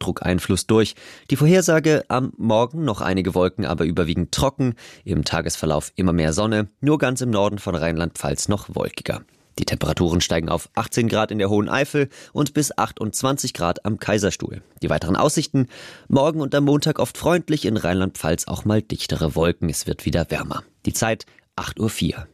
Hochdruckeinfluss durch. Die Vorhersage: am Morgen noch einige Wolken, aber überwiegend trocken. Im Tagesverlauf immer mehr Sonne, nur ganz im Norden von Rheinland-Pfalz noch wolkiger. Die Temperaturen steigen auf 18 Grad in der Hohen Eifel und bis 28 Grad am Kaiserstuhl. Die weiteren Aussichten: morgen und am Montag oft freundlich, in Rheinland-Pfalz auch mal dichtere Wolken. Es wird wieder wärmer. Die Zeit 8:04 Uhr.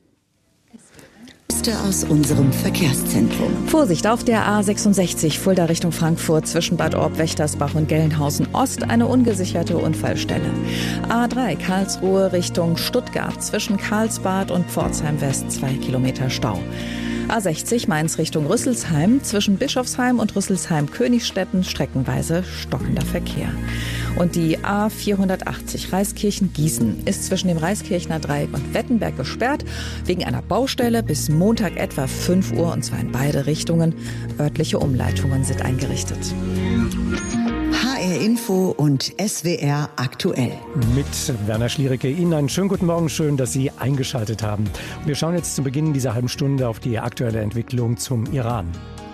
Aus unserem Verkehrszentrum. Vorsicht auf der A66 Fulda Richtung Frankfurt zwischen Bad Orb, Wächtersbach und Gelnhausen Ost eine ungesicherte Unfallstelle. A3 Karlsruhe Richtung Stuttgart zwischen Karlsbad und Pforzheim West 2 Kilometer Stau. A60 Mainz Richtung Rüsselsheim zwischen Bischofsheim und Rüsselsheim-Königstetten streckenweise stockender Verkehr. Und die A480 Reiskirchen-Gießen ist zwischen dem Reiskirchner Dreieck und Wettenberg gesperrt wegen einer Baustelle bis Montag etwa 5 Uhr, und zwar in beide Richtungen. Örtliche Umleitungen sind eingerichtet. HR Info und SWR aktuell. Mit Werner Schliericke. Ihnen einen schönen guten Morgen. Schön, dass Sie eingeschaltet haben. Wir schauen jetzt zu Beginn dieser halben Stunde auf die aktuelle Entwicklung zum Iran.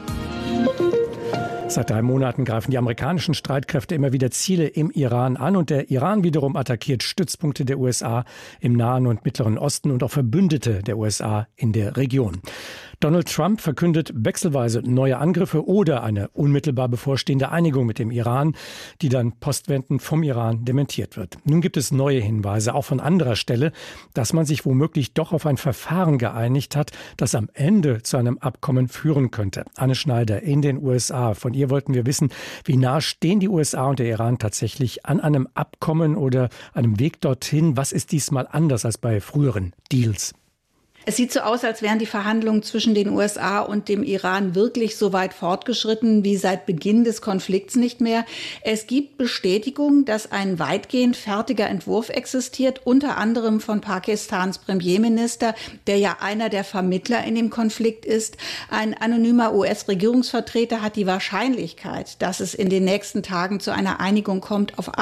Seit 3 Monaten greifen die amerikanischen Streitkräfte immer wieder Ziele im Iran an, und der Iran wiederum attackiert Stützpunkte der USA im Nahen und Mittleren Osten und auch Verbündete der USA in der Region. Donald Trump verkündet wechselweise neue Angriffe oder eine unmittelbar bevorstehende Einigung mit dem Iran, die dann postwendend vom Iran dementiert wird. Nun gibt es neue Hinweise, auch von anderer Stelle, dass man sich womöglich doch auf ein Verfahren geeinigt hat, das am Ende zu einem Abkommen führen könnte. Anne Schneider in den USA. Von ihr wollten wir wissen, wie nah stehen die USA und der Iran tatsächlich an einem Abkommen oder einem Weg dorthin? Was ist diesmal anders als bei früheren Deals? Es sieht so aus, als wären die Verhandlungen zwischen den USA und dem Iran wirklich so weit fortgeschritten wie seit Beginn des Konflikts nicht mehr. Es gibt Bestätigung, dass ein weitgehend fertiger Entwurf existiert, unter anderem von Pakistans Premierminister, der ja einer der Vermittler in dem Konflikt ist. Ein anonymer US-Regierungsvertreter hat die Wahrscheinlichkeit, dass es in den nächsten Tagen zu einer Einigung kommt, auf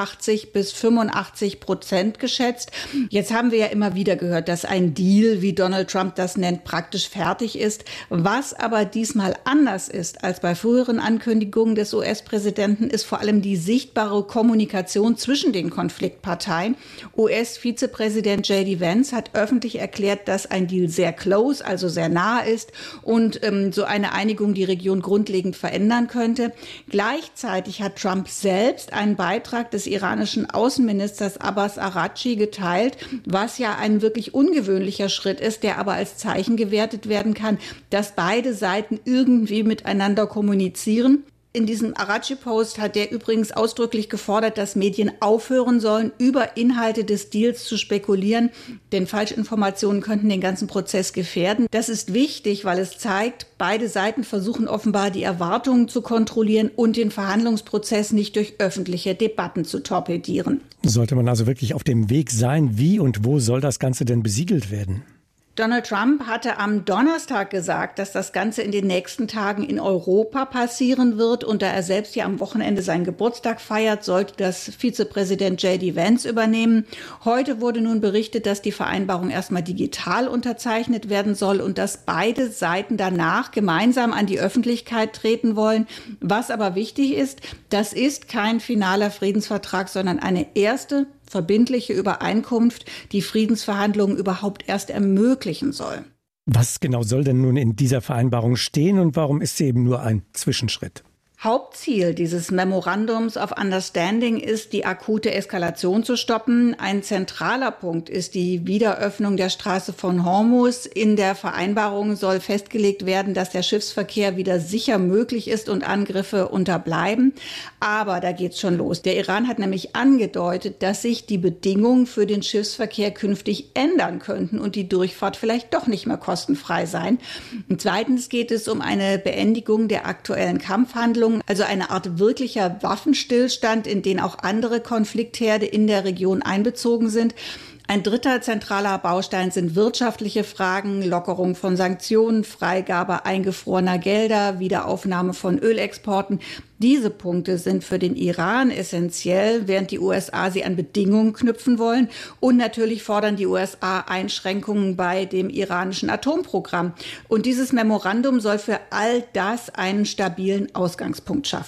80-85% geschätzt. Jetzt haben wir ja immer wieder gehört, dass ein Deal, wie Donald Trump das nennt, praktisch fertig ist. Was aber diesmal anders ist als bei früheren Ankündigungen des US-Präsidenten, ist vor allem die sichtbare Kommunikation zwischen den Konfliktparteien. US-Vizepräsident J.D. Vance hat öffentlich erklärt, dass ein Deal sehr close, also sehr nah ist und so eine Einigung die Region grundlegend verändern könnte. Gleichzeitig hat Trump selbst einen Beitrag des iranischen Außenministers Abbas Araghchi geteilt, was ja ein wirklich ungewöhnlicher Schritt ist, der aber als Zeichen gewertet werden kann, dass beide Seiten irgendwie miteinander kommunizieren. In diesem Araghchi-Post hat er übrigens ausdrücklich gefordert, dass Medien aufhören sollen, über Inhalte des Deals zu spekulieren, denn Falschinformationen könnten den ganzen Prozess gefährden. Das ist wichtig, weil es zeigt, beide Seiten versuchen offenbar, die Erwartungen zu kontrollieren und den Verhandlungsprozess nicht durch öffentliche Debatten zu torpedieren. Sollte man also wirklich auf dem Weg sein, wie und wo soll das Ganze denn besiegelt werden? Donald Trump hatte am Donnerstag gesagt, dass das Ganze in den nächsten Tagen in Europa passieren wird. Und da er selbst ja am Wochenende seinen Geburtstag feiert, sollte das Vizepräsident J.D. Vance übernehmen. Heute wurde nun berichtet, dass die Vereinbarung erstmal digital unterzeichnet werden soll und dass beide Seiten danach gemeinsam an die Öffentlichkeit treten wollen. Was aber wichtig ist, das ist kein finaler Friedensvertrag, sondern eine erste verbindliche Übereinkunft, die Friedensverhandlungen überhaupt erst ermöglichen soll. Was genau soll denn nun in dieser Vereinbarung stehen und warum ist sie eben nur ein Zwischenschritt? Hauptziel dieses Memorandums of Understanding ist, die akute Eskalation zu stoppen. Ein zentraler Punkt ist die Wiederöffnung der Straße von Hormuz. In der Vereinbarung soll festgelegt werden, dass der Schiffsverkehr wieder sicher möglich ist und Angriffe unterbleiben. Aber da geht's schon los. Der Iran hat nämlich angedeutet, dass sich die Bedingungen für den Schiffsverkehr künftig ändern könnten und die Durchfahrt vielleicht doch nicht mehr kostenfrei sein. Und zweitens geht es um eine Beendigung der aktuellen Kampfhandlungen, also eine Art wirklicher Waffenstillstand, in den auch andere Konfliktherde in der Region einbezogen sind. Ein dritter zentraler Baustein sind wirtschaftliche Fragen, Lockerung von Sanktionen, Freigabe eingefrorener Gelder, Wiederaufnahme von Ölexporten. Diese Punkte sind für den Iran essentiell, während die USA sie an Bedingungen knüpfen wollen. Und natürlich fordern die USA Einschränkungen bei dem iranischen Atomprogramm. Und dieses Memorandum soll für all das einen stabilen Ausgangspunkt schaffen.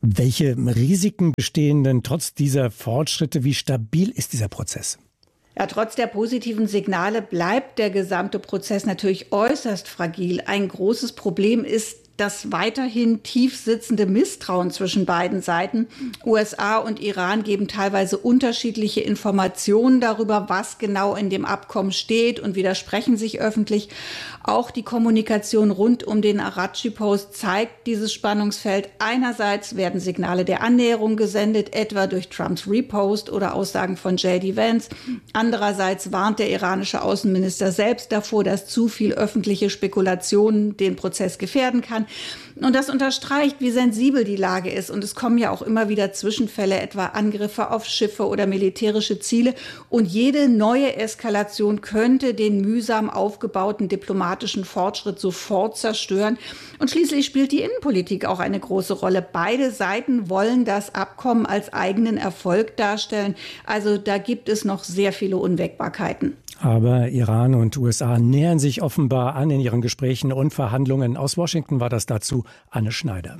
Welche Risiken bestehen denn trotz dieser Fortschritte? Wie stabil ist dieser Prozess? Ja, trotz der positiven Signale bleibt der gesamte Prozess natürlich äußerst fragil. Ein großes Problem ist das weiterhin tief sitzende Misstrauen zwischen beiden Seiten. USA und Iran geben teilweise unterschiedliche Informationen darüber, was genau in dem Abkommen steht und widersprechen sich öffentlich. Auch die Kommunikation rund um den Araghchi-Post zeigt dieses Spannungsfeld. Einerseits werden Signale der Annäherung gesendet, etwa durch Trumps Repost oder Aussagen von J.D. Vance. Andererseits warnt der iranische Außenminister selbst davor, dass zu viel öffentliche Spekulationen den Prozess gefährden kann. Und das unterstreicht, wie sensibel die Lage ist. Und es kommen ja auch immer wieder Zwischenfälle, etwa Angriffe auf Schiffe oder militärische Ziele. Und jede neue Eskalation könnte den mühsam aufgebauten diplomatischen Fortschritt sofort zerstören. Und schließlich spielt die Innenpolitik auch eine große Rolle. Beide Seiten wollen das Abkommen als eigenen Erfolg darstellen. Also da gibt es noch sehr viele Unwägbarkeiten. Aber Iran und USA nähern sich offenbar an in ihren Gesprächen und Verhandlungen. Aus Washington war das dazu Anne Schneider.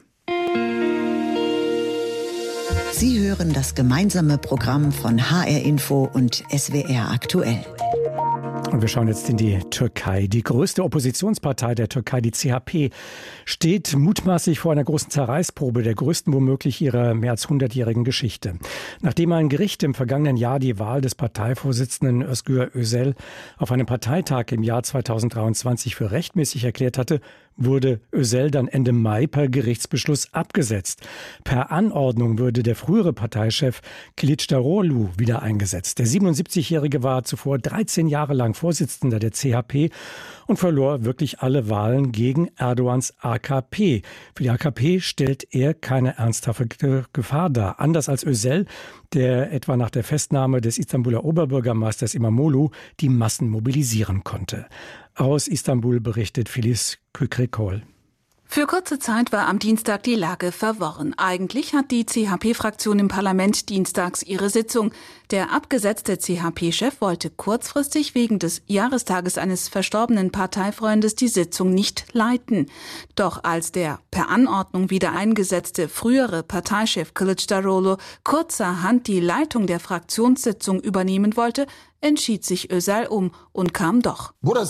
Sie hören das gemeinsame Programm von HR Info und SWR aktuell. Und wir schauen jetzt in die Türkei. Die größte Oppositionspartei der Türkei, die CHP, steht mutmaßlich vor einer großen Zerreißprobe, der größten womöglich ihrer mehr als 100-jährigen Geschichte. Nachdem ein Gericht im vergangenen Jahr die Wahl des Parteivorsitzenden Özgür Özel auf einem Parteitag im Jahr 2023 für rechtmäßig erklärt hatte, wurde Özel dann Ende Mai per Gerichtsbeschluss abgesetzt. Per Anordnung würde der frühere Parteichef Kılıçdaroğlu wieder eingesetzt. Der 77-Jährige war zuvor 13 Jahre lang Vorsitzender der CHP und verlor wirklich alle Wahlen gegen Erdogans AKP. Für die AKP stellt er keine ernsthafte Gefahr dar. Anders als Özel, der etwa nach der Festnahme des Istanbuler Oberbürgermeisters İmamoğlu die Massen mobilisieren konnte. Aus Istanbul berichtet Filiz Kükrikol. Für kurze Zeit war am Dienstag die Lage verworren. Eigentlich hat die CHP-Fraktion im Parlament dienstags ihre Sitzung. Der abgesetzte CHP-Chef wollte kurzfristig wegen des Jahrestages eines verstorbenen Parteifreundes die Sitzung nicht leiten. Doch als der per Anordnung wieder eingesetzte frühere Parteichef Kılıçdaroğlu kurzerhand die Leitung der Fraktionssitzung übernehmen wollte, entschied sich Özel um und kam doch.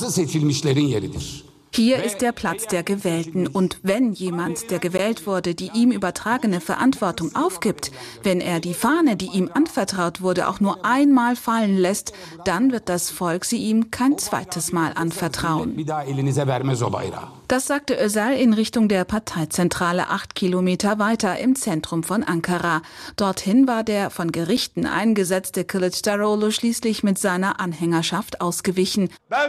Hier ist der Platz der Gewählten. Und wenn jemand, der gewählt wurde, die ihm übertragene Verantwortung aufgibt, wenn er die Fahne, die ihm anvertraut wurde, auch nur einmal fallen lässt, dann wird das Volk sie ihm kein zweites Mal anvertrauen. Das sagte Özel in Richtung der Parteizentrale 8 Kilometer weiter im Zentrum von Ankara. Dorthin war der von Gerichten eingesetzte Kılıçdaroğlu schließlich mit seiner Anhängerschaft ausgewichen.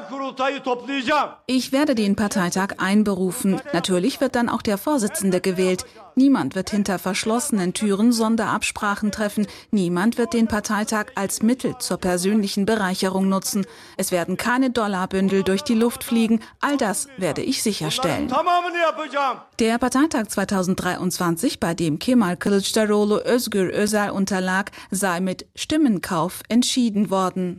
Ich werde den Parteitag einberufen. Natürlich wird dann auch der Vorsitzende gewählt. Niemand wird hinter verschlossenen Türen Sonderabsprachen treffen. Niemand wird den Parteitag als Mittel zur persönlichen Bereicherung nutzen. Es werden keine Dollarbündel durch die Luft fliegen. All das werde ich sicherstellen. Der Parteitag 2023, bei dem Kemal Kılıçdaroğlu Özgür Özel unterlag, sei mit Stimmenkauf entschieden worden.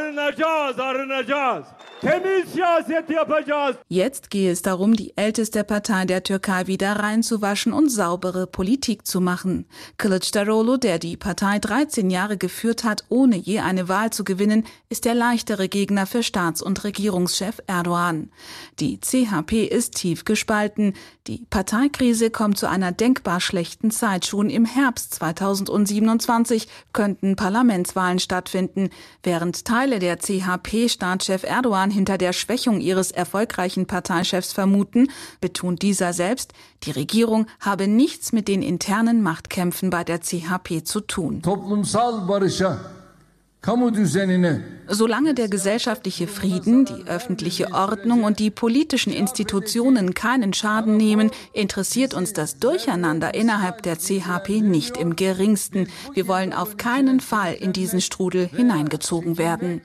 Jetzt gehe es darum, die älteste Partei der Türkei wieder reinzuwaschen und saubere Politik zu machen. Kılıçdaroğlu, der die Partei 13 Jahre geführt hat, ohne je eine Wahl zu gewinnen, ist der leichtere Gegner für Staats- und Regierungschef Erdogan. Die CHP ist tief gespalten. Die Parteikrise kommt zu einer denkbar schlechten Zeit. Schon im Herbst 2027 könnten Parlamentswahlen stattfinden, während Teile der CHP-Staatschef Erdogan hinter der Schwächung ihres erfolgreichen Parteichefs vermuten, betont dieser selbst, die Regierung habe nichts mit den internen Machtkämpfen bei der CHP zu tun. Solange der gesellschaftliche Frieden, die öffentliche Ordnung und die politischen Institutionen keinen Schaden nehmen, interessiert uns das Durcheinander innerhalb der CHP nicht im geringsten. Wir wollen auf keinen Fall in diesen Strudel hineingezogen werden.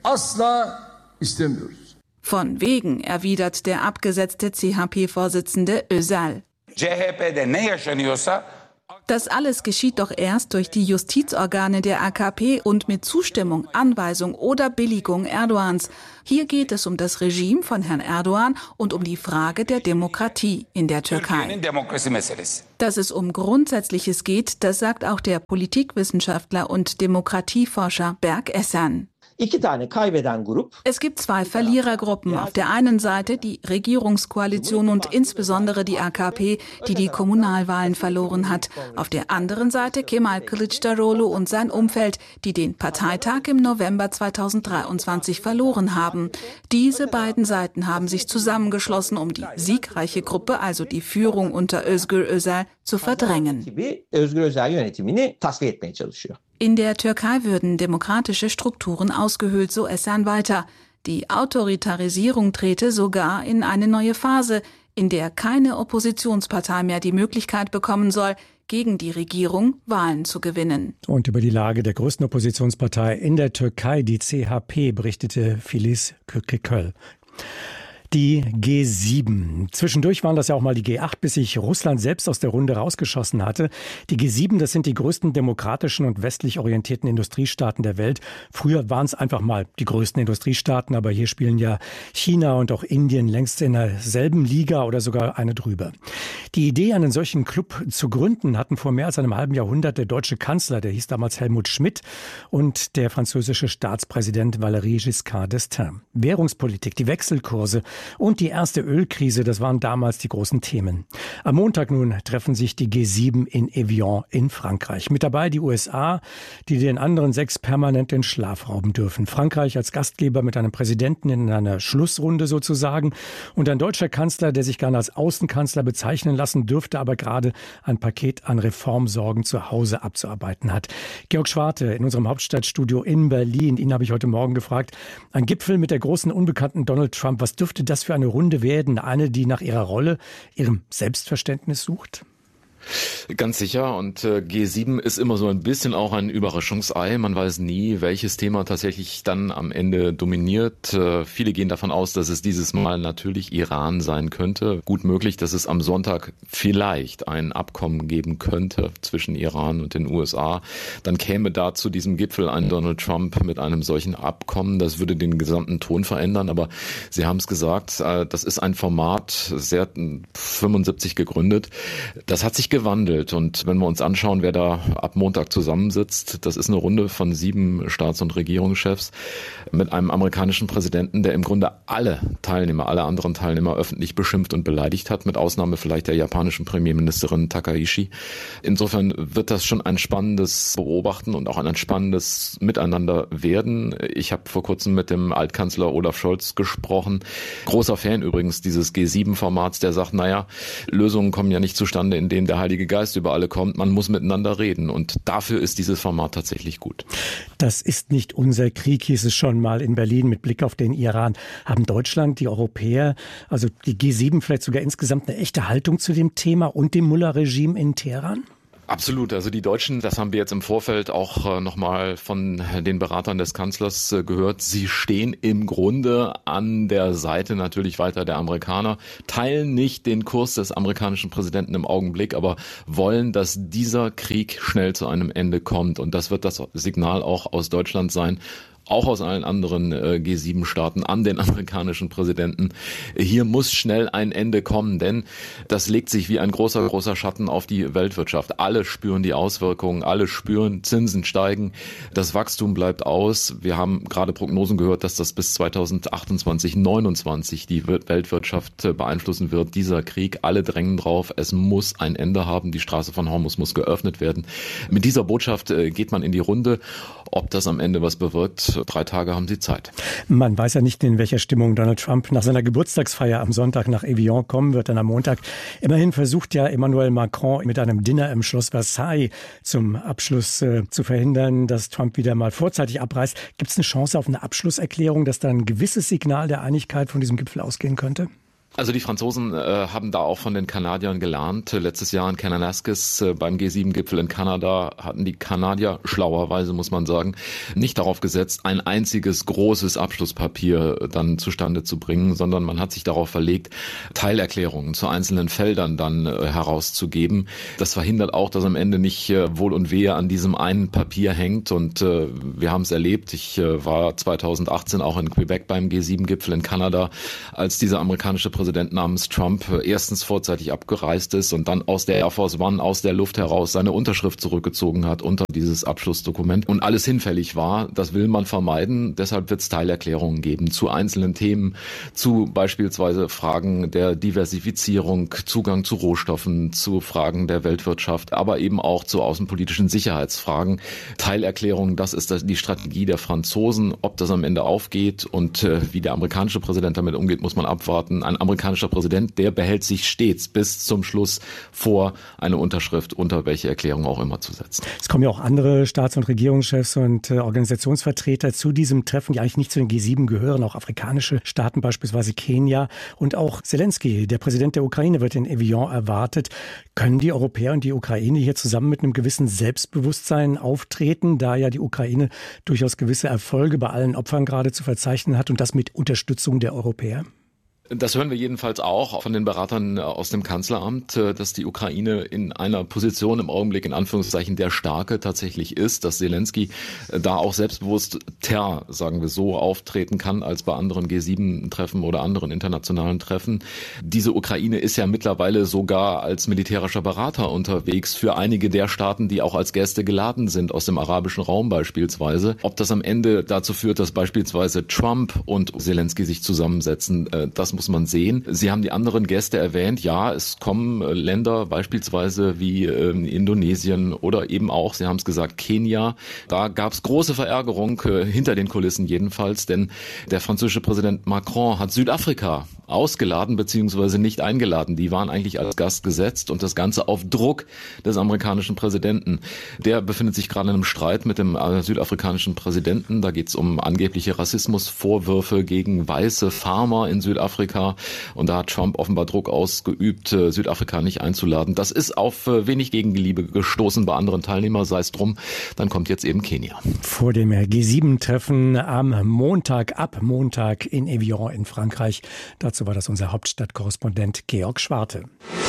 Von wegen, erwidert der abgesetzte CHP-Vorsitzende Özel. Das alles geschieht doch erst durch die Justizorgane der AKP und mit Zustimmung, Anweisung oder Billigung Erdogans. Hier geht es um das Regime von Herrn Erdogan und um die Frage der Demokratie in der Türkei. Dass es um Grundsätzliches geht, das sagt auch der Politikwissenschaftler und Demokratieforscher Berk Esen. Es gibt zwei Verlierergruppen. Auf der einen Seite die Regierungskoalition und insbesondere die AKP, die die Kommunalwahlen verloren hat. Auf der anderen Seite Kemal Kılıçdaroğlu und sein Umfeld, die den Parteitag im November 2023 verloren haben. Diese beiden Seiten haben sich zusammengeschlossen, um die siegreiche Gruppe, also die Führung unter Özgür Özel, zu verdrängen. In der Türkei würden demokratische Strukturen ausgehöhlt, so Esen weiter. Die Autoritarisierung trete sogar in eine neue Phase, in der keine Oppositionspartei mehr die Möglichkeit bekommen soll, gegen die Regierung Wahlen zu gewinnen. Und über die Lage der größten Oppositionspartei in der Türkei, die CHP, berichtete Filiz Kökel. Die G7. Zwischendurch waren das ja auch mal die G8, bis sich Russland selbst aus der Runde rausgeschossen hatte. Die G7, das sind die größten demokratischen und westlich orientierten Industriestaaten der Welt. Früher waren es einfach mal die größten Industriestaaten, aber hier spielen ja China und auch Indien längst in derselben Liga oder sogar eine drüber. Die Idee, einen solchen Club zu gründen, hatten vor mehr als einem halben Jahrhundert der deutsche Kanzler, der hieß damals Helmut Schmidt, und der französische Staatspräsident Valéry Giscard d'Estaing. Währungspolitik, die Wechselkurse und die erste Ölkrise, das waren damals die großen Themen. Am Montag nun treffen sich die G7 in Evian in Frankreich. Mit dabei die USA, die den anderen 6 permanent den Schlaf rauben dürfen. Frankreich als Gastgeber mit einem Präsidenten in einer Schlussrunde sozusagen und ein deutscher Kanzler, der sich gerne als Außenkanzler bezeichnen lassen dürfte, aber gerade ein Paket an Reformsorgen zu Hause abzuarbeiten hat. Georg Schwarte in unserem Hauptstadtstudio in Berlin. Ihn habe ich heute Morgen gefragt. Ein Gipfel mit der großen Unbekannten Donald Trump. Was dürfte das für eine Runde werden? Eine, die nach ihrer Rolle, ihrem Selbstverständnis sucht? Ganz sicher. Und G7 ist immer so ein bisschen auch ein Überraschungsei. Man weiß nie, welches Thema tatsächlich dann am Ende dominiert. Viele gehen davon aus, dass es dieses Mal natürlich Iran sein könnte. Gut möglich, dass es am Sonntag vielleicht ein Abkommen geben könnte zwischen Iran und den USA. Dann käme da zu diesem Gipfel ein Donald Trump mit einem solchen Abkommen. Das würde den gesamten Ton verändern. Aber Sie haben es gesagt, das ist ein Format, sehr 75 gegründet. Das hat sich gewandelt. Und wenn wir uns anschauen, wer da ab Montag zusammensitzt, das ist eine Runde von 7 Staats- und Regierungschefs mit einem amerikanischen Präsidenten, der im Grunde alle anderen Teilnehmer öffentlich beschimpft und beleidigt hat, mit Ausnahme vielleicht der japanischen Premierministerin Takaishi. Insofern wird das schon ein spannendes Beobachten und auch ein spannendes Miteinander werden. Ich habe vor kurzem mit dem Altkanzler Olaf Scholz gesprochen. Großer Fan übrigens dieses G7-Formats, der sagt, Lösungen kommen ja nicht zustande, in denen der Heilige Geist über alle kommt. Man muss miteinander reden. Und dafür ist dieses Format tatsächlich gut. Das ist nicht unser Krieg, hieß es schon mal in Berlin mit Blick auf den Iran. Haben Deutschland, die Europäer, also die G7 vielleicht sogar insgesamt eine echte Haltung zu dem Thema und dem Mullah-Regime in Teheran? Absolut. Also die Deutschen, das haben wir jetzt im Vorfeld auch nochmal von den Beratern des Kanzlers gehört. Sie stehen im Grunde an der Seite natürlich weiter der Amerikaner, teilen nicht den Kurs des amerikanischen Präsidenten im Augenblick, aber wollen, dass dieser Krieg schnell zu einem Ende kommt. Und das wird das Signal auch aus Deutschland sein, auch aus allen anderen G7-Staaten an den amerikanischen Präsidenten. Hier muss schnell ein Ende kommen, denn das legt sich wie ein großer Schatten auf die Weltwirtschaft. Alle spüren die Auswirkungen, alle spüren, Zinsen steigen, das Wachstum bleibt aus. Wir haben gerade Prognosen gehört, dass das bis 2028, 2029 die Weltwirtschaft beeinflussen wird. Dieser Krieg, alle drängen drauf, es muss ein Ende haben, die Straße von Hormuz muss geöffnet werden. Mit dieser Botschaft geht man in die Runde. Ob das am Ende was bewirkt, 3 Tage haben Sie Zeit. Man weiß ja nicht, in welcher Stimmung Donald Trump nach seiner Geburtstagsfeier am Sonntag nach Evian kommen wird, dann am Montag. Immerhin versucht ja Emmanuel Macron mit einem Dinner im Schloss Versailles zum Abschluss zu verhindern, dass Trump wieder mal vorzeitig abreist. Gibt es eine Chance auf eine Abschlusserklärung, dass da ein gewisses Signal der Einigkeit von diesem Gipfel ausgehen könnte? Also die Franzosen haben da auch von den Kanadiern gelernt. Letztes Jahr in Kananaskis beim G7-Gipfel in Kanada hatten die Kanadier, schlauerweise muss man sagen, nicht darauf gesetzt, ein einziges großes Abschlusspapier dann zustande zu bringen, sondern man hat sich darauf verlegt, Teilerklärungen zu einzelnen Feldern dann herauszugeben. Das verhindert auch, dass am Ende nicht Wohl und Wehe an diesem einen Papier hängt. Und wir haben es erlebt. Ich war 2018 auch in Quebec beim G7-Gipfel in Kanada, als dieser amerikanische Präsident namens Trump erstens vorzeitig abgereist ist und dann aus der Air Force One, aus der Luft heraus seine Unterschrift zurückgezogen hat unter dieses Abschlussdokument und alles hinfällig war. Das will man vermeiden. Deshalb wird es Teilerklärungen geben zu einzelnen Themen, zu beispielsweise Fragen der Diversifizierung, Zugang zu Rohstoffen, zu Fragen der Weltwirtschaft, aber eben auch zu außenpolitischen Sicherheitsfragen. Teilerklärungen, das ist die Strategie der Franzosen. Ob das am Ende aufgeht und wie der amerikanische Präsident damit umgeht, muss man abwarten. Ein amerikanischer Präsident, der behält sich stets bis zum Schluss vor, eine Unterschrift unter welche Erklärung auch immer zu setzen. Es kommen ja auch andere Staats- und Regierungschefs und Organisationsvertreter zu diesem Treffen, die eigentlich nicht zu den G7 gehören, auch afrikanische Staaten, beispielsweise Kenia. Und auch Zelensky, der Präsident der Ukraine, wird in Evian erwartet. Können die Europäer und die Ukraine hier zusammen mit einem gewissen Selbstbewusstsein auftreten, da ja die Ukraine durchaus gewisse Erfolge bei allen Opfern gerade zu verzeichnen hat und das mit Unterstützung der Europäer? Das hören wir jedenfalls auch von den Beratern aus dem Kanzleramt, dass die Ukraine in einer Position im Augenblick in Anführungszeichen der Starke tatsächlich ist, dass Zelensky da auch selbstbewusster, sagen wir so, auftreten kann als bei anderen G7-Treffen oder anderen internationalen Treffen. Diese Ukraine ist ja mittlerweile sogar als militärischer Berater unterwegs für einige der Staaten, die auch als Gäste geladen sind, aus dem arabischen Raum beispielsweise. Ob das am Ende dazu führt, dass beispielsweise Trump und Zelensky sich zusammensetzen, das muss man sehen. Sie haben die anderen Gäste erwähnt. Ja, es kommen Länder beispielsweise wie Indonesien oder eben auch, Sie haben es gesagt, Kenia. Da gab es große Verärgerung, hinter den Kulissen jedenfalls, denn der französische Präsident Macron hat Südafrika ausgeladen bzw. nicht eingeladen. Die waren eigentlich als Gast gesetzt und das Ganze auf Druck des amerikanischen Präsidenten. Der befindet sich gerade in einem Streit mit dem südafrikanischen Präsidenten. Da geht es um angebliche Rassismusvorwürfe gegen weiße Farmer in Südafrika. Und da hat Trump offenbar Druck ausgeübt, Südafrika nicht einzuladen. Das ist auf wenig Gegenliebe gestoßen bei anderen Teilnehmern, sei es drum. Dann kommt jetzt eben Kenia. Vor dem G7-Treffen ab Montag in Evian in Frankreich. Dazu war das unser Hauptstadtkorrespondent Georg Schwarte.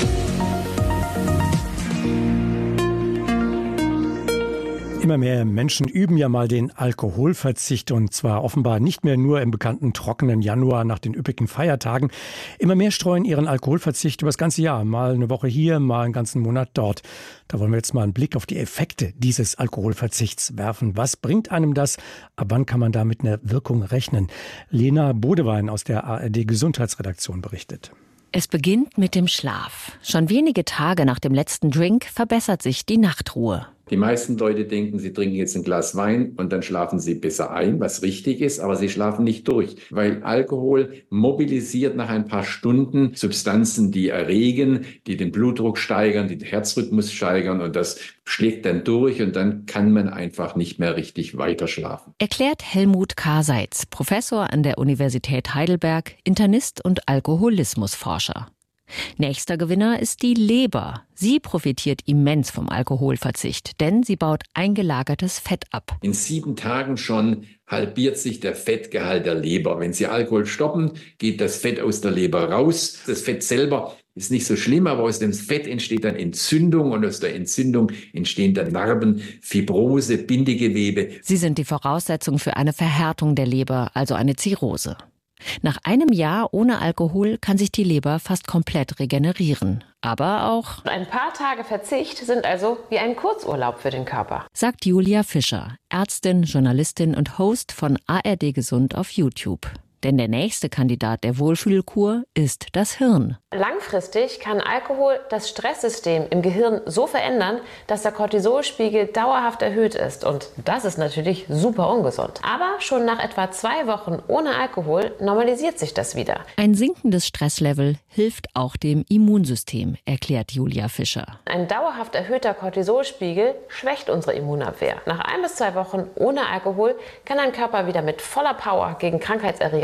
Immer mehr Menschen üben ja mal den Alkoholverzicht und zwar offenbar nicht mehr nur im bekannten trockenen Januar nach den üppigen Feiertagen. Immer mehr streuen ihren Alkoholverzicht über das ganze Jahr. Mal eine Woche hier, mal einen ganzen Monat dort. Da wollen wir jetzt mal einen Blick auf die Effekte dieses Alkoholverzichts werfen. Was bringt einem das? Ab wann kann man da mit einer Wirkung rechnen? Lena Bodewein aus der ARD Gesundheitsredaktion berichtet. Es beginnt mit dem Schlaf. Schon wenige Tage nach dem letzten Drink verbessert sich die Nachtruhe. Die meisten Leute denken, sie trinken jetzt ein Glas Wein und dann schlafen sie besser ein, was richtig ist, aber sie schlafen nicht durch, weil Alkohol mobilisiert nach ein paar Stunden Substanzen, die erregen, die den Blutdruck steigern, die den Herzrhythmus steigern und das schlägt dann durch und dann kann man einfach nicht mehr richtig weiter schlafen. Erklärt Helmut Karseitz, Professor an der Universität Heidelberg, Internist und Alkoholismusforscher. Nächster Gewinner ist die Leber. Sie profitiert immens vom Alkoholverzicht, denn sie baut eingelagertes Fett ab. In 7 Tagen schon halbiert sich der Fettgehalt der Leber. Wenn Sie Alkohol stoppen, geht das Fett aus der Leber raus. Das Fett selber ist nicht so schlimm, aber aus dem Fett entsteht dann Entzündung und aus der Entzündung entstehen dann Narben, Fibrose, Bindegewebe. Sie sind die Voraussetzung für eine Verhärtung der Leber, also eine Zirrhose. Nach einem Jahr ohne Alkohol kann sich die Leber fast komplett regenerieren. Aber auch ein paar Tage Verzicht sind also wie ein Kurzurlaub für den Körper, sagt Julia Fischer, Ärztin, Journalistin und Host von ARD Gesund auf YouTube. Denn der nächste Kandidat der Wohlfühlkur ist das Hirn. Langfristig kann Alkohol das Stresssystem im Gehirn so verändern, dass der Cortisolspiegel dauerhaft erhöht ist. Und das ist natürlich super ungesund. Aber schon nach etwa 2 Wochen ohne Alkohol normalisiert sich das wieder. Ein sinkendes Stresslevel hilft auch dem Immunsystem, erklärt Julia Fischer. Ein dauerhaft erhöhter Cortisolspiegel schwächt unsere Immunabwehr. Nach 1 bis 2 Wochen ohne Alkohol kann dein Körper wieder mit voller Power gegen Krankheitserreger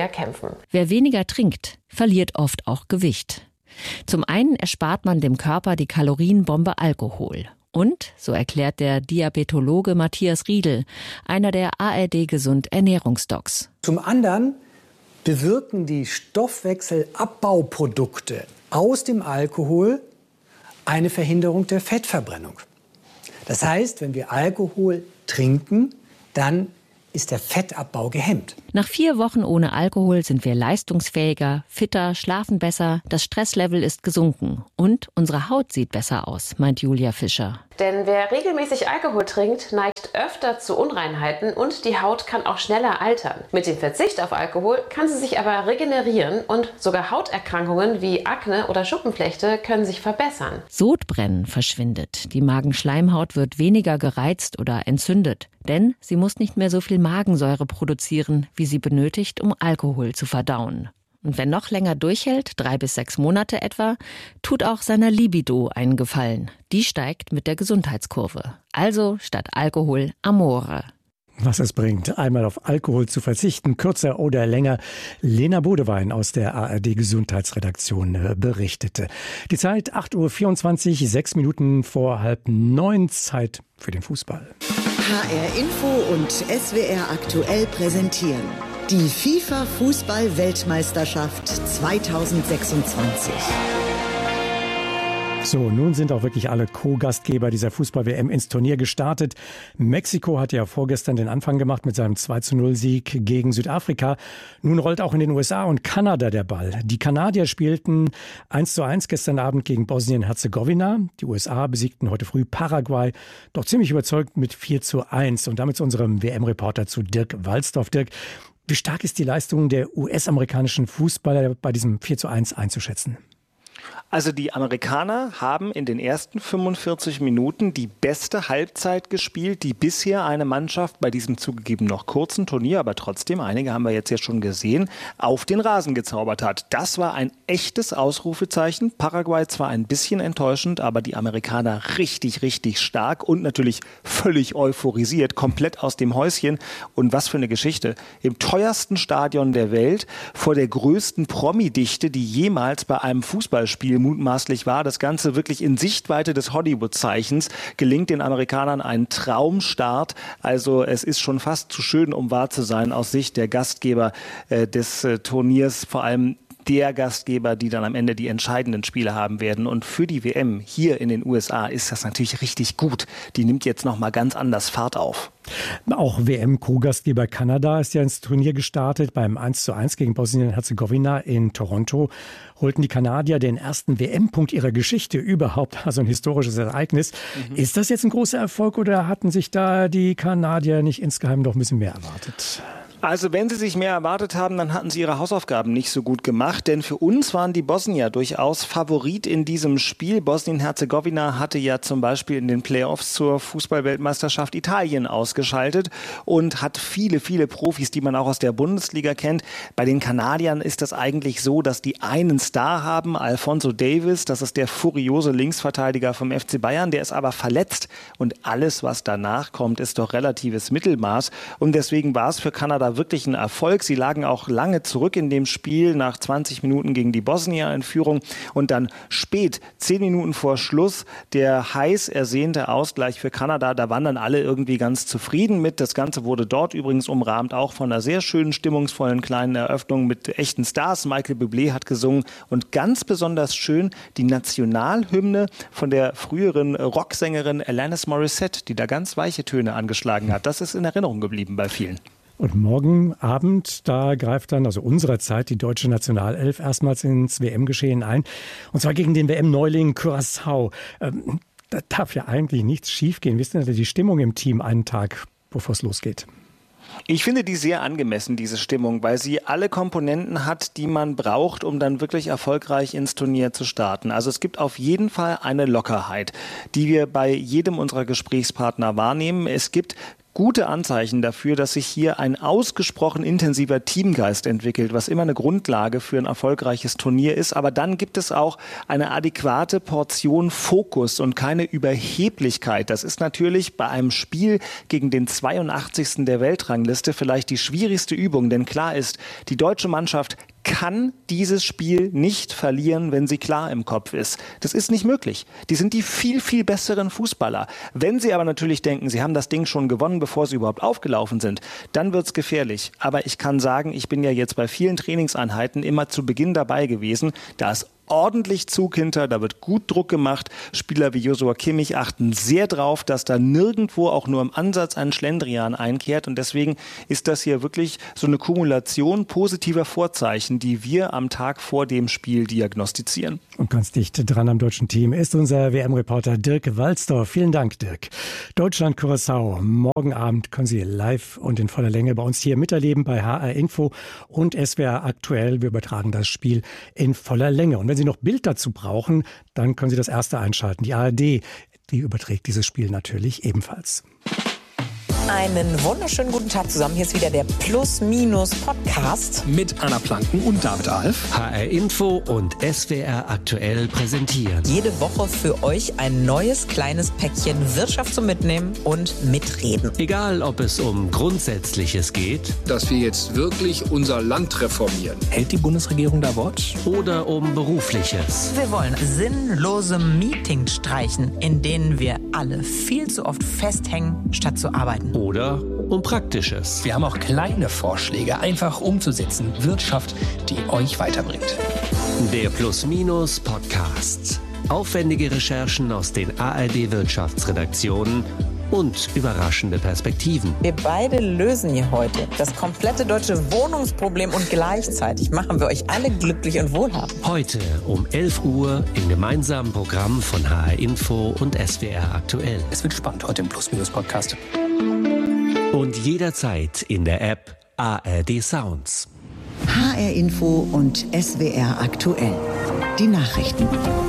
weniger kämpfen. Wer weniger trinkt, verliert oft auch Gewicht. Zum einen erspart man dem Körper die Kalorienbombe Alkohol. Und, so erklärt der Diabetologe Matthias Riedel, einer der ARD-Gesund-Ernährungsdocs. Zum anderen bewirken die Stoffwechselabbauprodukte aus dem Alkohol eine Verhinderung der Fettverbrennung. Das heißt, wenn wir Alkohol trinken, dann ist der Fettabbau gehemmt. Nach 4 Wochen ohne Alkohol sind wir leistungsfähiger, fitter, schlafen besser, das Stresslevel ist gesunken und unsere Haut sieht besser aus, meint Julia Fischer. Denn wer regelmäßig Alkohol trinkt, neigt öfter zu Unreinheiten und die Haut kann auch schneller altern. Mit dem Verzicht auf Alkohol kann sie sich aber regenerieren und sogar Hauterkrankungen wie Akne oder Schuppenflechte können sich verbessern. Sodbrennen verschwindet, die Magenschleimhaut wird weniger gereizt oder entzündet, denn sie muss nicht mehr so viel Magensäure produzieren, wie sie benötigt, um Alkohol zu verdauen. Und wenn noch länger durchhält, 3 bis 6 Monate etwa, tut auch seiner Libido einen Gefallen. Die steigt mit der Gesundheitskurve. Also statt Alkohol Amore. Was es bringt, einmal auf Alkohol zu verzichten, kürzer oder länger. Lena Bodewein aus der ARD-Gesundheitsredaktion berichtete. Die Zeit 8:24 Uhr, 6 Minuten vor 8:30, Zeit für den Fußball. HR Info und SWR aktuell präsentieren die FIFA-Fußball-Weltmeisterschaft 2026. So, nun sind auch wirklich alle Co-Gastgeber dieser Fußball-WM ins Turnier gestartet. Mexiko hat ja vorgestern den Anfang gemacht mit seinem 2:0-Sieg gegen Südafrika. Nun rollt auch in den USA und Kanada der Ball. Die Kanadier spielten 1:1 gestern Abend gegen Bosnien-Herzegowina. Die USA besiegten heute früh Paraguay, doch ziemlich überzeugt mit 4:1. Und damit zu unserem WM-Reporter, zu Dirk Walzdorf. Dirk, wie stark ist die Leistung der US-amerikanischen Fußballer bei diesem 4:1 einzuschätzen? Also die Amerikaner haben in den ersten 45 Minuten die beste Halbzeit gespielt, die bisher eine Mannschaft bei diesem zugegeben noch kurzen Turnier, aber trotzdem, einige haben wir jetzt ja schon gesehen, auf den Rasen gezaubert hat. Das war ein echtes Ausrufezeichen. Paraguay zwar ein bisschen enttäuschend, aber die Amerikaner richtig, richtig stark und natürlich völlig euphorisiert, komplett aus dem Häuschen. Und was für eine Geschichte. Im teuersten Stadion der Welt, vor der größten Promi-Dichte, die jemals bei einem Fußballspiel mutmaßlich war, das Ganze wirklich in Sichtweite des Hollywood-Zeichens, gelingt den Amerikanern ein Traumstart. Also es ist schon fast zu schön, um wahr zu sein, aus Sicht der Gastgeber des Turniers, vor allem der Gastgeber, die dann am Ende die entscheidenden Spiele haben werden. Und für die WM hier in den USA ist das natürlich richtig gut. Die nimmt jetzt nochmal ganz anders Fahrt auf. Auch WM-Co-Gastgeber Kanada ist ja ins Turnier gestartet. Beim 1:1 gegen Bosnien-Herzegowina in Toronto holten die Kanadier den ersten WM-Punkt ihrer Geschichte überhaupt. Also ein historisches Ereignis. Ist das jetzt ein großer Erfolg oder hatten sich da die Kanadier nicht insgeheim noch ein bisschen mehr erwartet? Also wenn sie sich mehr erwartet haben, dann hatten sie ihre Hausaufgaben nicht so gut gemacht, denn für uns waren die Bosnier durchaus Favorit in diesem Spiel. Bosnien-Herzegowina hatte ja zum Beispiel in den Playoffs zur Fußball-Weltmeisterschaft Italien ausgeschaltet und hat viele, viele Profis, die man auch aus der Bundesliga kennt. Bei den Kanadiern ist das eigentlich so, dass die einen Star haben, Alphonso Davies, das ist der furiose Linksverteidiger vom FC Bayern, der ist aber verletzt und alles, was danach kommt, ist doch relatives Mittelmaß und deswegen war es für Kanada wirklich ein Erfolg. Sie lagen auch lange zurück in dem Spiel, nach 20 Minuten gegen die Bosnier in Führung und dann spät, 10 Minuten vor Schluss, der heiß ersehnte Ausgleich für Kanada. Da waren dann alle irgendwie ganz zufrieden mit. Das Ganze wurde dort übrigens umrahmt, auch von einer sehr schönen, stimmungsvollen kleinen Eröffnung mit echten Stars. Michael Bublé hat gesungen und ganz besonders schön die Nationalhymne von der früheren Rocksängerin Alanis Morissette, die da ganz weiche Töne angeschlagen hat. Das ist in Erinnerung geblieben bei vielen. Und morgen Abend, da greift dann, also unserer Zeit, die deutsche Nationalelf erstmals ins WM-Geschehen ein. Und zwar gegen den WM-Neuling Curaçao. Da darf ja eigentlich nichts schiefgehen. Wie ist denn die Stimmung im Team einen Tag, bevor es losgeht? Ich finde die sehr angemessen, diese Stimmung, weil sie alle Komponenten hat, die man braucht, um dann wirklich erfolgreich ins Turnier zu starten. Also es gibt auf jeden Fall eine Lockerheit, die wir bei jedem unserer Gesprächspartner wahrnehmen. Es gibt gute Anzeichen dafür, dass sich hier ein ausgesprochen intensiver Teamgeist entwickelt, was immer eine Grundlage für ein erfolgreiches Turnier ist. Aber dann gibt es auch eine adäquate Portion Fokus und keine Überheblichkeit. Das ist natürlich bei einem Spiel gegen den 82. der Weltrangliste vielleicht die schwierigste Übung, denn klar ist, die deutsche Mannschaft kann dieses Spiel nicht verlieren, wenn sie klar im Kopf ist. Das ist nicht möglich. Die sind die viel, viel besseren Fußballer. Wenn sie aber natürlich denken, sie haben das Ding schon gewonnen, bevor sie überhaupt aufgelaufen sind, dann wird's gefährlich. Aber ich kann sagen, ich bin ja jetzt bei vielen Trainingseinheiten immer zu Beginn dabei gewesen. Da ist ordentlich Zug hinter, da wird gut Druck gemacht. Spieler wie Joshua Kimmich achten sehr drauf, dass da nirgendwo auch nur im Ansatz ein Schlendrian einkehrt. Und deswegen ist das hier wirklich so eine Kumulation positiver Vorzeichen, die wir am Tag vor dem Spiel diagnostizieren. Und ganz dicht dran am deutschen Team ist unser WM-Reporter Dirk Walzdorf. Vielen Dank, Dirk. Deutschland-Curaçao. Morgen Abend können Sie live und in voller Länge bei uns hier miterleben bei HR Info und SWR aktuell. Wir übertragen das Spiel in voller Länge. Und wenn Sie noch Bild dazu brauchen, dann können Sie das erste einschalten. Die ARD, die überträgt dieses Spiel natürlich ebenfalls. Einen wunderschönen guten Tag zusammen. Hier ist wieder der Plus-Minus-Podcast. Mit Anna Planken und David Alf. HR Info und SWR aktuell präsentieren. Jede Woche für euch ein neues kleines Päckchen Wirtschaft zum Mitnehmen und Mitreden. Egal, ob es um Grundsätzliches geht. Dass wir jetzt wirklich unser Land reformieren. Hält die Bundesregierung da Wort? Oder um Berufliches. Wir wollen sinnlose Meetings streichen, in denen wir alle viel zu oft festhängen, statt zu arbeiten. Oder um Praktisches. Wir haben auch kleine Vorschläge, einfach umzusetzen. Wirtschaft, die euch weiterbringt. Der Plus-Minus-Podcast. Aufwendige Recherchen aus den ARD-Wirtschaftsredaktionen und überraschende Perspektiven. Wir beide lösen hier heute das komplette deutsche Wohnungsproblem und gleichzeitig machen wir euch alle glücklich und wohlhabend. Heute um 11 Uhr im gemeinsamen Programm von HR Info und SWR aktuell. Es wird spannend heute im Plus-Minus-Podcast. Und jederzeit in der App ARD Sounds. HR Info und SWR aktuell. Die Nachrichten.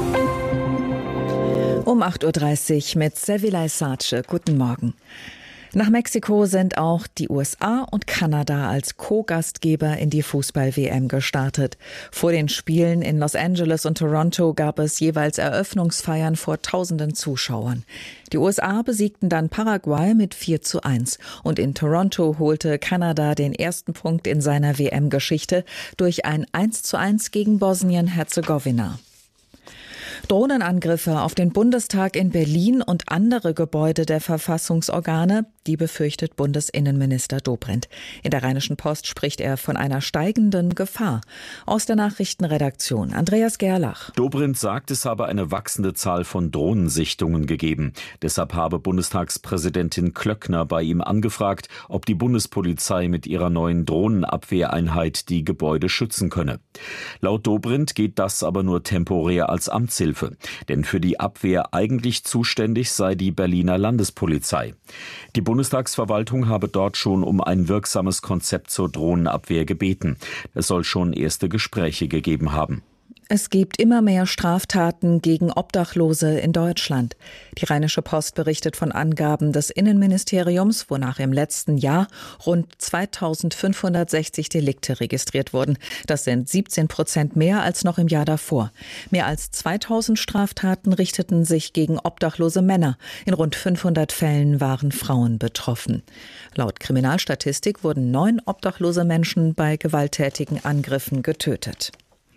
Um 8.30 Uhr mit Sevilay Sace. Guten Morgen. Nach Mexiko sind auch die USA und Kanada als Co-Gastgeber in die Fußball-WM gestartet. Vor den Spielen in Los Angeles und Toronto gab es jeweils Eröffnungsfeiern vor tausenden Zuschauern. Die USA besiegten dann Paraguay mit 4:1 und in Toronto holte Kanada den ersten Punkt in seiner WM-Geschichte durch ein 1:1 gegen Bosnien-Herzegowina. Drohnenangriffe auf den Bundestag in Berlin und andere Gebäude der Verfassungsorgane, die befürchtet Bundesinnenminister Dobrindt. In der Rheinischen Post spricht er von einer steigenden Gefahr. Aus der Nachrichtenredaktion Andreas Gerlach. Dobrindt sagt, es habe eine wachsende Zahl von Drohnensichtungen gegeben. Deshalb habe Bundestagspräsidentin Klöckner bei ihm angefragt, ob die Bundespolizei mit ihrer neuen Drohnenabwehreinheit die Gebäude schützen könne. Laut Dobrindt geht das aber nur temporär als Amtshilfe. Denn für die Abwehr eigentlich zuständig sei die Berliner Landespolizei. Die Bundestagsverwaltung habe dort schon um ein wirksames Konzept zur Drohnenabwehr gebeten. Es soll schon erste Gespräche gegeben haben. Es gibt immer mehr Straftaten gegen Obdachlose in Deutschland. Die Rheinische Post berichtet von Angaben des Innenministeriums, wonach im letzten Jahr rund 2560 Delikte registriert wurden. Das sind 17% mehr als noch im Jahr davor. Mehr als 2000 Straftaten richteten sich gegen obdachlose Männer. In rund 500 Fällen waren Frauen betroffen. Laut Kriminalstatistik wurden 9 obdachlose Menschen bei gewalttätigen Angriffen getötet.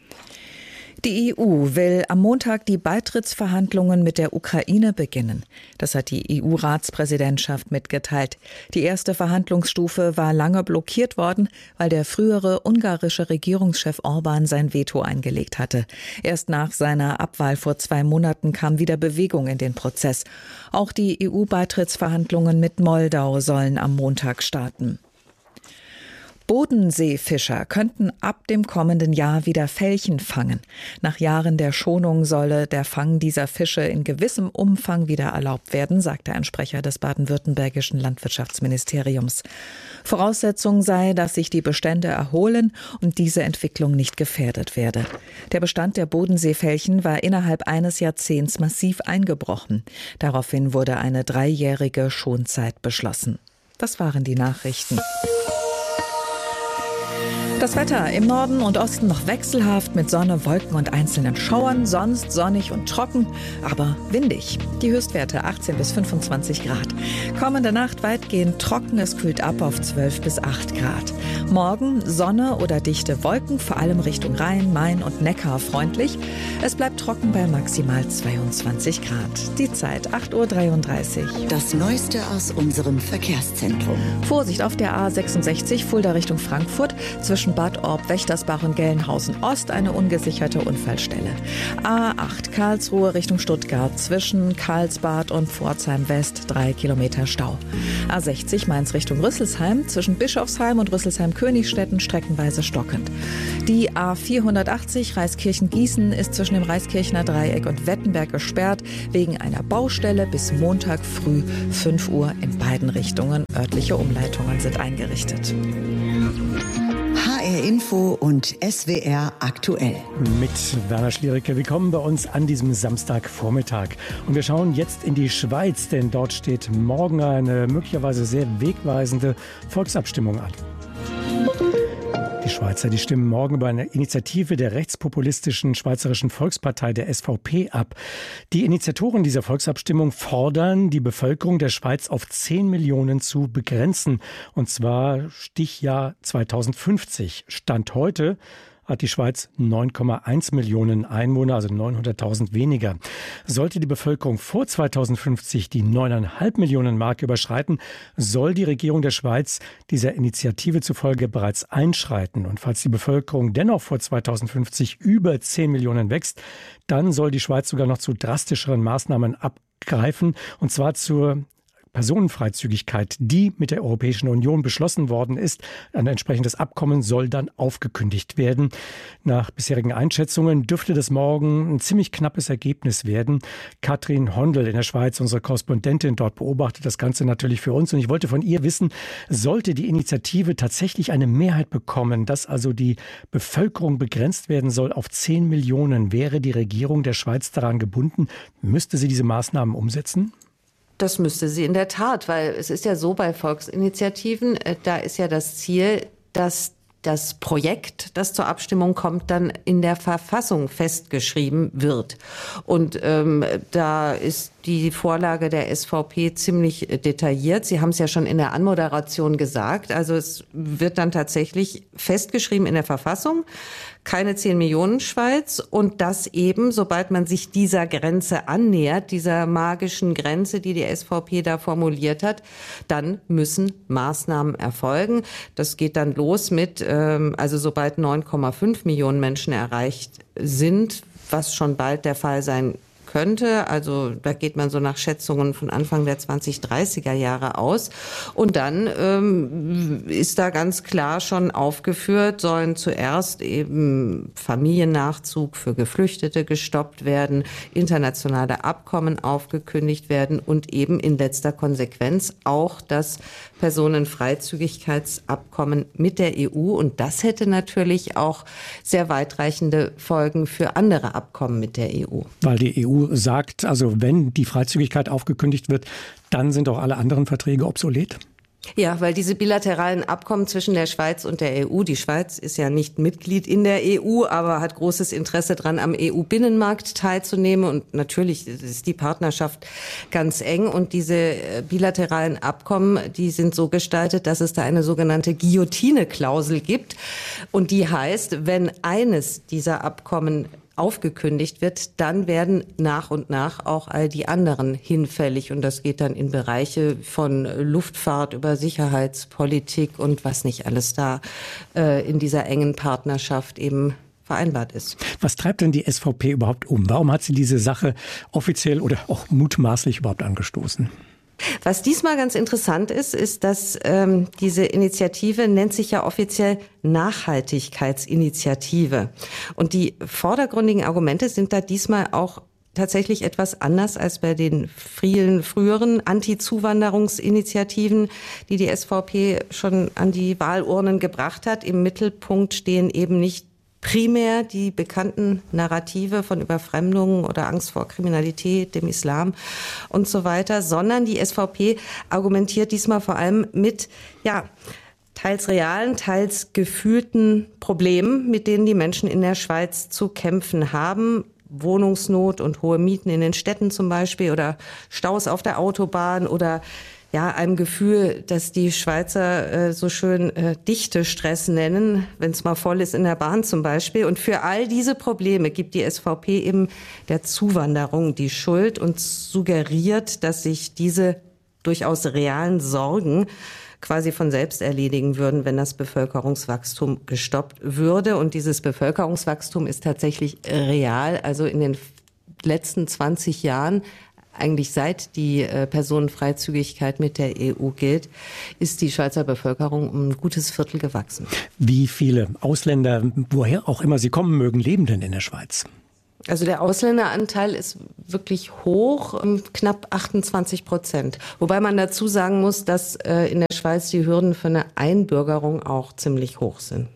Die EU will am Montag die Beitrittsverhandlungen mit der Ukraine beginnen. Das hat die EU-Ratspräsidentschaft mitgeteilt. Die erste Verhandlungsstufe war lange blockiert worden, weil der frühere ungarische Regierungschef Orbán sein Veto eingelegt hatte. Erst nach seiner Abwahl vor 2 Monaten kam wieder Bewegung in den Prozess. Auch die EU-Beitrittsverhandlungen mit Moldau sollen am Montag starten. Bodenseefischer könnten ab dem kommenden Jahr wieder Felchen fangen. Nach Jahren der Schonung solle der Fang dieser Fische in gewissem Umfang wieder erlaubt werden, sagte ein Sprecher des baden-württembergischen Landwirtschaftsministeriums. Voraussetzung sei, dass sich die Bestände erholen und diese Entwicklung nicht gefährdet werde. Der Bestand der Bodenseefelchen war innerhalb eines Jahrzehnts massiv eingebrochen. Daraufhin wurde eine 3-jährige Schonzeit beschlossen. Das waren die Nachrichten. Das Wetter im Norden und Osten noch wechselhaft mit Sonne, Wolken und einzelnen Schauern, sonst sonnig und trocken, aber windig. Die Höchstwerte 18 bis 25 Grad. Kommende Nacht weitgehend trocken, es kühlt ab auf 12 bis 8 Grad. Morgen Sonne oder dichte Wolken, vor allem Richtung Rhein, Main und Neckar freundlich. Es bleibt trocken bei maximal 22 Grad. Die Zeit 8:33 Uhr. Das Neueste aus unserem Verkehrszentrum. Vorsicht auf der A66 Fulda Richtung Frankfurt. Zwischen Bad Orb, Wächtersbach und Gelnhausen Ost eine ungesicherte Unfallstelle. A8 Karlsruhe Richtung Stuttgart. Zwischen Karlsbad und Pforzheim West 3 Kilometer Stau. A60 Mainz Richtung Rüsselsheim. Zwischen Bischofsheim und Rüsselsheim-Königstetten streckenweise stockend. Die A480 Reiskirchen-Gießen ist zwischen dem Reiskirchener Dreieck und Wettenberg gesperrt wegen einer Baustelle bis Montag früh 5 Uhr in beiden Richtungen. Örtliche Umleitungen sind eingerichtet. HR Info und SWR aktuell. Mit Werner Schliericke. Willkommen bei uns an diesem Samstagvormittag. Und wir schauen jetzt in die Schweiz, denn dort steht morgen eine möglicherweise sehr wegweisende Volksabstimmung an. Die Schweizer, die stimmen morgen über eine Initiative der rechtspopulistischen Schweizerischen Volkspartei, der SVP, ab. Die Initiatoren dieser Volksabstimmung fordern, die Bevölkerung der Schweiz auf 10 Millionen zu begrenzen. Und zwar Stichjahr 2050. Stand heute hat die Schweiz 9,1 Millionen Einwohner, also 900.000 weniger. Sollte die Bevölkerung vor 2050 die 9,5 Millionen Marke überschreiten, soll die Regierung der Schweiz dieser Initiative zufolge bereits einschreiten. Und falls die Bevölkerung dennoch vor 2050 über 10 Millionen wächst, dann soll die Schweiz sogar noch zu drastischeren Maßnahmen abgreifen, und zwar zur Personenfreizügigkeit, die mit der Europäischen Union beschlossen worden ist. Ein entsprechendes Abkommen soll dann aufgekündigt werden. Nach bisherigen Einschätzungen dürfte das morgen ein ziemlich knappes Ergebnis werden. Katrin Hondel in der Schweiz, unsere Korrespondentin dort, beobachtet das Ganze natürlich für uns. Und ich wollte von ihr wissen, sollte die Initiative tatsächlich eine Mehrheit bekommen, dass also die Bevölkerung begrenzt werden soll auf 10 Millionen, wäre die Regierung der Schweiz daran gebunden? Müsste sie diese Maßnahmen umsetzen? Das müsste sie in der Tat, weil es ist ja so bei Volksinitiativen, da ist ja das Ziel, dass das Projekt, das zur Abstimmung kommt, dann in der Verfassung festgeschrieben wird. Und da ist die Vorlage der SVP ziemlich detailliert. Sie haben es ja schon in der Anmoderation gesagt. Also es wird dann tatsächlich festgeschrieben in der Verfassung, keine 10 Millionen Schweiz, und das eben, sobald man sich dieser Grenze annähert, dieser magischen Grenze, die die SVP da formuliert hat, dann müssen Maßnahmen erfolgen. Das geht dann los mit, also sobald 9,5 Millionen Menschen erreicht sind, was schon bald der Fall sein könnte. Also da geht man so nach Schätzungen von Anfang der 2030er Jahre aus. Und dann ist da ganz klar schon aufgeführt, sollen zuerst eben Familiennachzug für Geflüchtete gestoppt werden, internationale Abkommen aufgekündigt werden und eben in letzter Konsequenz auch das Personenfreizügigkeitsabkommen mit der EU. Und das hätte natürlich auch sehr weitreichende Folgen für andere Abkommen mit der EU. Weil die EU sagt, also wenn die Freizügigkeit aufgekündigt wird, dann sind auch alle anderen Verträge obsolet? Ja, weil diese bilateralen Abkommen zwischen der Schweiz und der EU, die Schweiz ist ja nicht Mitglied in der EU, aber hat großes Interesse daran, am EU-Binnenmarkt teilzunehmen. Und natürlich ist die Partnerschaft ganz eng. Und diese bilateralen Abkommen, die sind so gestaltet, dass es da eine sogenannte Guillotine-Klausel gibt. Und die heißt, wenn eines dieser Abkommen aufgekündigt wird, dann werden nach und nach auch all die anderen hinfällig. Und das geht dann in Bereiche von Luftfahrt über Sicherheitspolitik und was nicht alles da in dieser engen Partnerschaft eben vereinbart ist. Was treibt denn die SVP überhaupt um? Warum hat sie diese Sache offiziell oder auch mutmaßlich überhaupt angestoßen? Was diesmal ganz interessant ist, ist, dass diese Initiative nennt sich ja offiziell Nachhaltigkeitsinitiative. Und die vordergründigen Argumente sind da diesmal auch tatsächlich etwas anders als bei den vielen früheren Anti-Zuwanderungsinitiativen, die die SVP schon an die Wahlurnen gebracht hat. Im Mittelpunkt stehen eben nicht primär die bekannten Narrative von Überfremdung oder Angst vor Kriminalität, dem Islam und so weiter, sondern die SVP argumentiert diesmal vor allem mit, teils realen, teils gefühlten Problemen, mit denen die Menschen in der Schweiz zu kämpfen haben. Wohnungsnot und hohe Mieten in den Städten zum Beispiel oder Staus auf der Autobahn oder einem Gefühl, dass die Schweizer so schön Dichtestress nennen, wenn es mal voll ist in der Bahn zum Beispiel. Und für all diese Probleme gibt die SVP eben der Zuwanderung die Schuld und suggeriert, dass sich diese durchaus realen Sorgen quasi von selbst erledigen würden, wenn das Bevölkerungswachstum gestoppt würde. Und dieses Bevölkerungswachstum ist tatsächlich real. Also in den letzten 20 Jahren, eigentlich seit die Personenfreizügigkeit mit der EU gilt, ist die Schweizer Bevölkerung um ein gutes Viertel gewachsen. Wie viele Ausländer, woher auch immer sie kommen mögen, leben denn in der Schweiz? Also der Ausländeranteil ist wirklich hoch, knapp 28%. Wobei man dazu sagen muss, dass in der Schweiz die Hürden für eine Einbürgerung auch ziemlich hoch sind.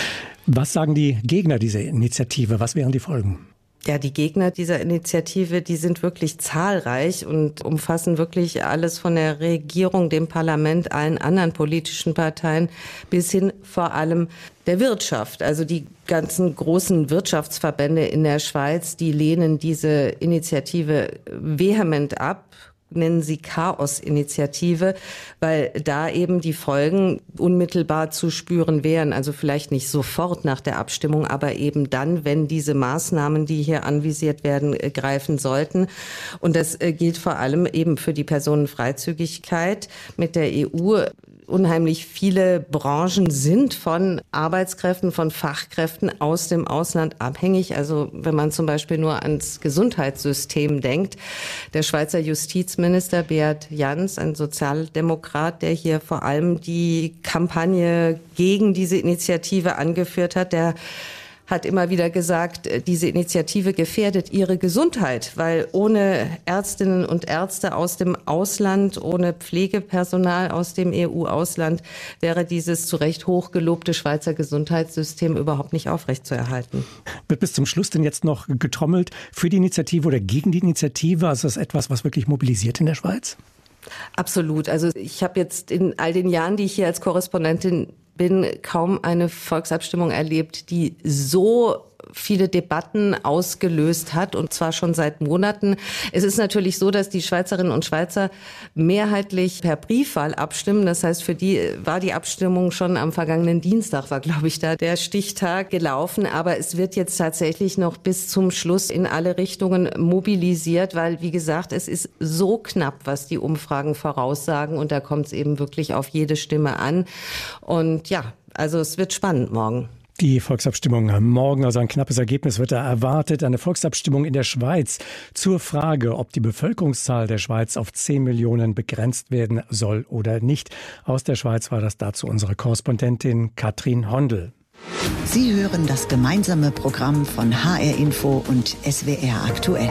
Was sagen die Gegner dieser Initiative? Was wären die Folgen? Ja, die Gegner dieser Initiative, die sind wirklich zahlreich und umfassen wirklich alles von der Regierung, dem Parlament, allen anderen politischen Parteien bis hin vor allem der Wirtschaft. Also die ganzen großen Wirtschaftsverbände in der Schweiz, die lehnen diese Initiative vehement ab, nennen sie Chaos-Initiative, weil da eben die Folgen unmittelbar zu spüren wären. Also vielleicht nicht sofort nach der Abstimmung, aber eben dann, wenn diese Maßnahmen, die hier anvisiert werden, greifen sollten. Und das gilt vor allem eben für die Personenfreizügigkeit mit der EU. Unheimlich viele Branchen sind von Arbeitskräften, von Fachkräften aus dem Ausland abhängig. Also wenn man zum Beispiel nur ans Gesundheitssystem denkt. Der Schweizer Justizminister Beat Jans, ein Sozialdemokrat, der hier vor allem die Kampagne gegen diese Initiative angeführt hat, der hat immer wieder gesagt, diese Initiative gefährdet ihre Gesundheit, weil ohne Ärztinnen und Ärzte aus dem Ausland, ohne Pflegepersonal aus dem EU-Ausland wäre dieses zu Recht hochgelobte Schweizer Gesundheitssystem überhaupt nicht aufrechtzuerhalten. Wird bis zum Schluss denn jetzt noch getrommelt für die Initiative oder gegen die Initiative? Also ist das etwas, was wirklich mobilisiert in der Schweiz? Absolut. Also ich habe jetzt in all den Jahren, die ich hier als Korrespondentin bin, kaum eine Volksabstimmung erlebt, die so viele Debatten ausgelöst hat, und zwar schon seit Monaten. Es ist natürlich so, dass die Schweizerinnen und Schweizer mehrheitlich per Briefwahl abstimmen. Das heißt, für die war die Abstimmung schon am vergangenen Dienstag, war, glaube ich, da der Stichtag gelaufen. Aber es wird jetzt tatsächlich noch bis zum Schluss in alle Richtungen mobilisiert, weil, wie gesagt, es ist so knapp, was die Umfragen voraussagen. Und da kommt es eben wirklich auf jede Stimme an. Und ja, also es wird spannend morgen. Die Volksabstimmung morgen, also ein knappes Ergebnis wird da erwartet. Eine Volksabstimmung in der Schweiz zur Frage, ob die Bevölkerungszahl der Schweiz auf 10 Millionen begrenzt werden soll oder nicht. Aus der Schweiz war das dazu unsere Korrespondentin Katrin Hondel. Sie hören das gemeinsame Programm von HR Info und SWR aktuell.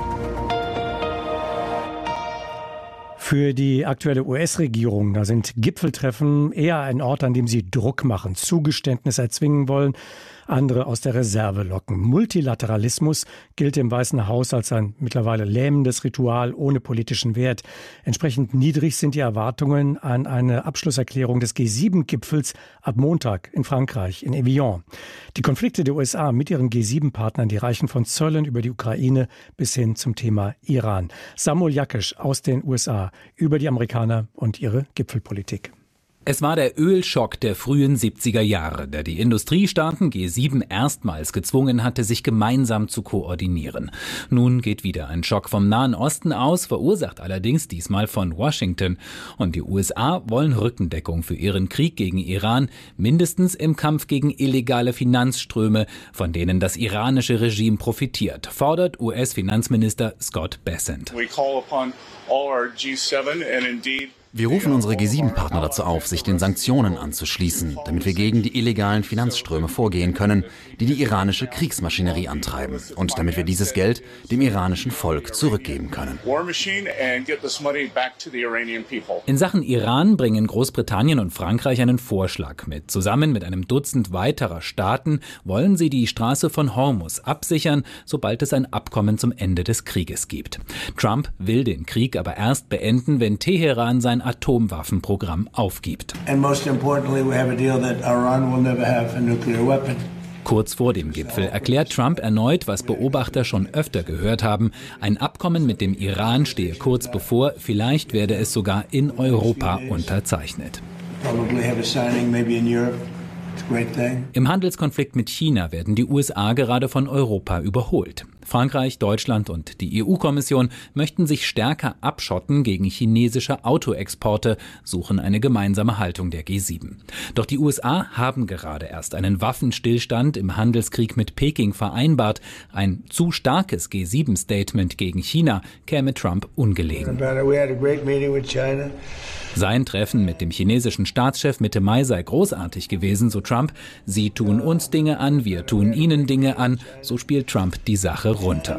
Für die aktuelle US-Regierung, da sind Gipfeltreffen eher ein Ort, an dem sie Druck machen, Zugeständnisse erzwingen wollen, andere aus der Reserve locken. Multilateralismus gilt im Weißen Haus als ein mittlerweile lähmendes Ritual ohne politischen Wert. Entsprechend niedrig sind die Erwartungen an eine Abschlusserklärung des G7-Gipfels ab Montag in Frankreich, in Evian. Die Konflikte der USA mit ihren G7-Partnern, die reichen von Zöllen über die Ukraine bis hin zum Thema Iran. Samuel Jakisch aus den USA über die Amerikaner und ihre Gipfelpolitik. Es war der Ölschock der frühen 70er Jahre, der die Industriestaaten G7 erstmals gezwungen hatte, sich gemeinsam zu koordinieren. Nun geht wieder ein Schock vom Nahen Osten aus, verursacht allerdings diesmal von Washington. Und die USA wollen Rückendeckung für ihren Krieg gegen Iran, mindestens im Kampf gegen illegale Finanzströme, von denen das iranische Regime profitiert, fordert US-Finanzminister Scott Bessent. We call upon all our G7 and indeed Wir rufen unsere G7-Partner dazu auf, sich den Sanktionen anzuschließen, damit wir gegen die illegalen Finanzströme vorgehen können, die die iranische Kriegsmaschinerie antreiben und damit wir dieses Geld dem iranischen Volk zurückgeben können. In Sachen Iran bringen Großbritannien und Frankreich einen Vorschlag mit. Zusammen mit einem Dutzend weiterer Staaten wollen sie die Straße von Hormuz absichern, sobald es ein Abkommen zum Ende des Krieges gibt. Trump will den Krieg aber erst beenden, wenn Teheran sein Atomwaffenprogramm aufgibt. Kurz vor dem Gipfel erklärt Trump erneut, was Beobachter schon öfter gehört haben. Ein Abkommen mit dem Iran stehe kurz bevor, vielleicht werde es sogar in Europa unterzeichnet. Im Handelskonflikt mit China werden die USA gerade von Europa überholt. Frankreich, Deutschland und die EU-Kommission möchten sich stärker abschotten gegen chinesische Autoexporte, suchen eine gemeinsame Haltung der G7. Doch die USA haben gerade erst einen Waffenstillstand im Handelskrieg mit Peking vereinbart. Ein zu starkes G7-Statement gegen China käme Trump ungelegen. Sein Treffen mit dem chinesischen Staatschef Mitte Mai sei großartig gewesen, so Trump. Sie tun uns Dinge an, wir tun ihnen Dinge an. So spielt Trump die Sache runter.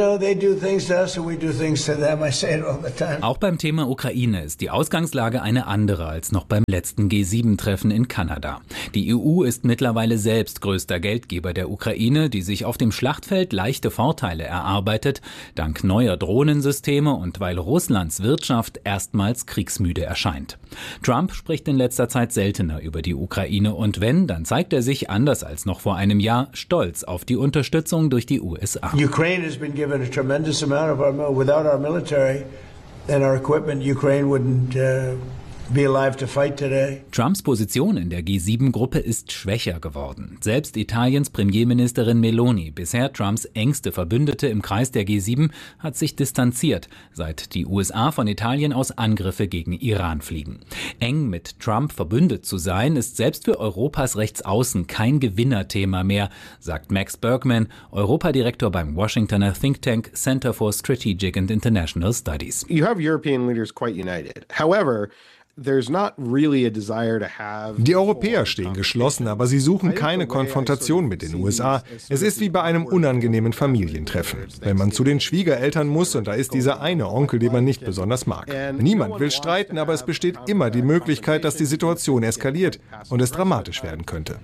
Auch beim Thema Ukraine ist die Ausgangslage eine andere als noch beim letzten G7-Treffen in Kanada. Die EU ist mittlerweile selbst größter Geldgeber der Ukraine, die sich auf dem Schlachtfeld leichte Vorteile erarbeitet, dank neuer Drohnensysteme und weil Russlands Wirtschaft erstmals kriegsmüde erscheint. Trump spricht in letzter Zeit seltener über die Ukraine und wenn, dann zeigt er sich, anders als noch vor einem Jahr, stolz auf die Unterstützung durch die USA. Ukraine has been given a tremendous amount of without our military and our equipment, Ukraine wouldn't be alive to fight today. Trumps Position in der G7-Gruppe ist schwächer geworden. Selbst Italiens Premierministerin Meloni, bisher Trumps engste Verbündete im Kreis der G7, hat sich distanziert, seit die USA von Italien aus Angriffe gegen Iran fliegen. Eng mit Trump verbündet zu sein, ist selbst für Europas Rechtsaußen kein Gewinnerthema mehr, sagt Max Bergman, Europadirektor beim Washingtoner Think Tank Center for Strategic and International Studies. You have European leaders quite united. However, die Europäer stehen geschlossen, aber sie suchen keine Konfrontation mit den USA. Es ist wie bei einem unangenehmen Familientreffen. Wenn man zu den Schwiegereltern muss und da ist dieser eine Onkel, den man nicht besonders mag. Niemand will streiten, aber es besteht immer die Möglichkeit, dass die Situation eskaliert und es dramatisch werden könnte.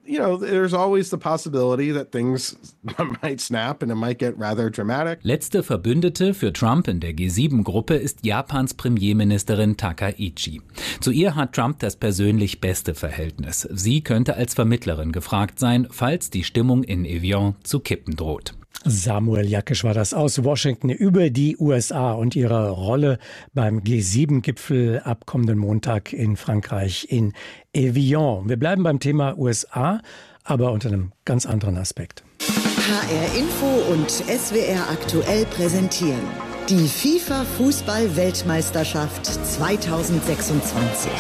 Letzte Verbündete für Trump in der G7-Gruppe ist Japans Premierministerin Takaichi. Zu ihr hat Trump das persönlich beste Verhältnis. Sie könnte als Vermittlerin gefragt sein, falls die Stimmung in Evian zu kippen droht. Samuel Jakisch war das aus Washington über die USA und ihre Rolle beim G7-Gipfel ab kommenden Montag in Frankreich in Evian. Wir bleiben beim Thema USA, aber unter einem ganz anderen Aspekt. HR Info und SWR aktuell präsentieren die FIFA-Fußball-Weltmeisterschaft 2026.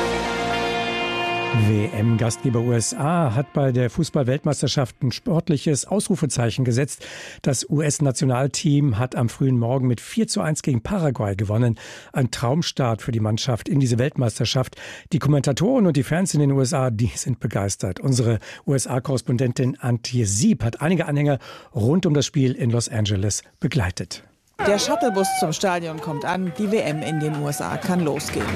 WM-Gastgeber USA hat bei der Fußball-Weltmeisterschaft ein sportliches Ausrufezeichen gesetzt. Das US-Nationalteam hat am frühen Morgen mit 4:1 gegen Paraguay gewonnen. Ein Traumstart für die Mannschaft in diese Weltmeisterschaft. Die Kommentatoren und die Fans in den USA, die sind begeistert. Unsere USA-Korrespondentin Antje Sieb hat einige Anhänger rund um das Spiel in Los Angeles begleitet. Der Shuttlebus zum Stadion kommt an, die WM in den USA kann losgehen.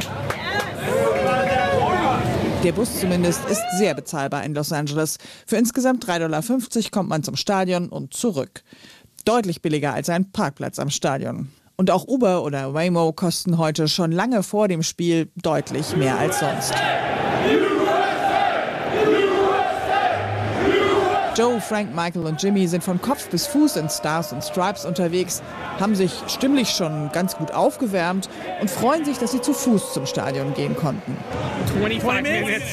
Der Bus zumindest ist sehr bezahlbar in Los Angeles. Für insgesamt $3,50 kommt man zum Stadion und zurück. Deutlich billiger als ein Parkplatz am Stadion. Und auch Uber oder Waymo kosten heute schon lange vor dem Spiel deutlich mehr als sonst. Joe, Frank, Michael und Jimmy sind von Kopf bis Fuß in Stars und Stripes unterwegs, haben sich stimmlich schon ganz gut aufgewärmt und freuen sich, dass sie zu Fuß zum Stadion gehen konnten. 25 minutes.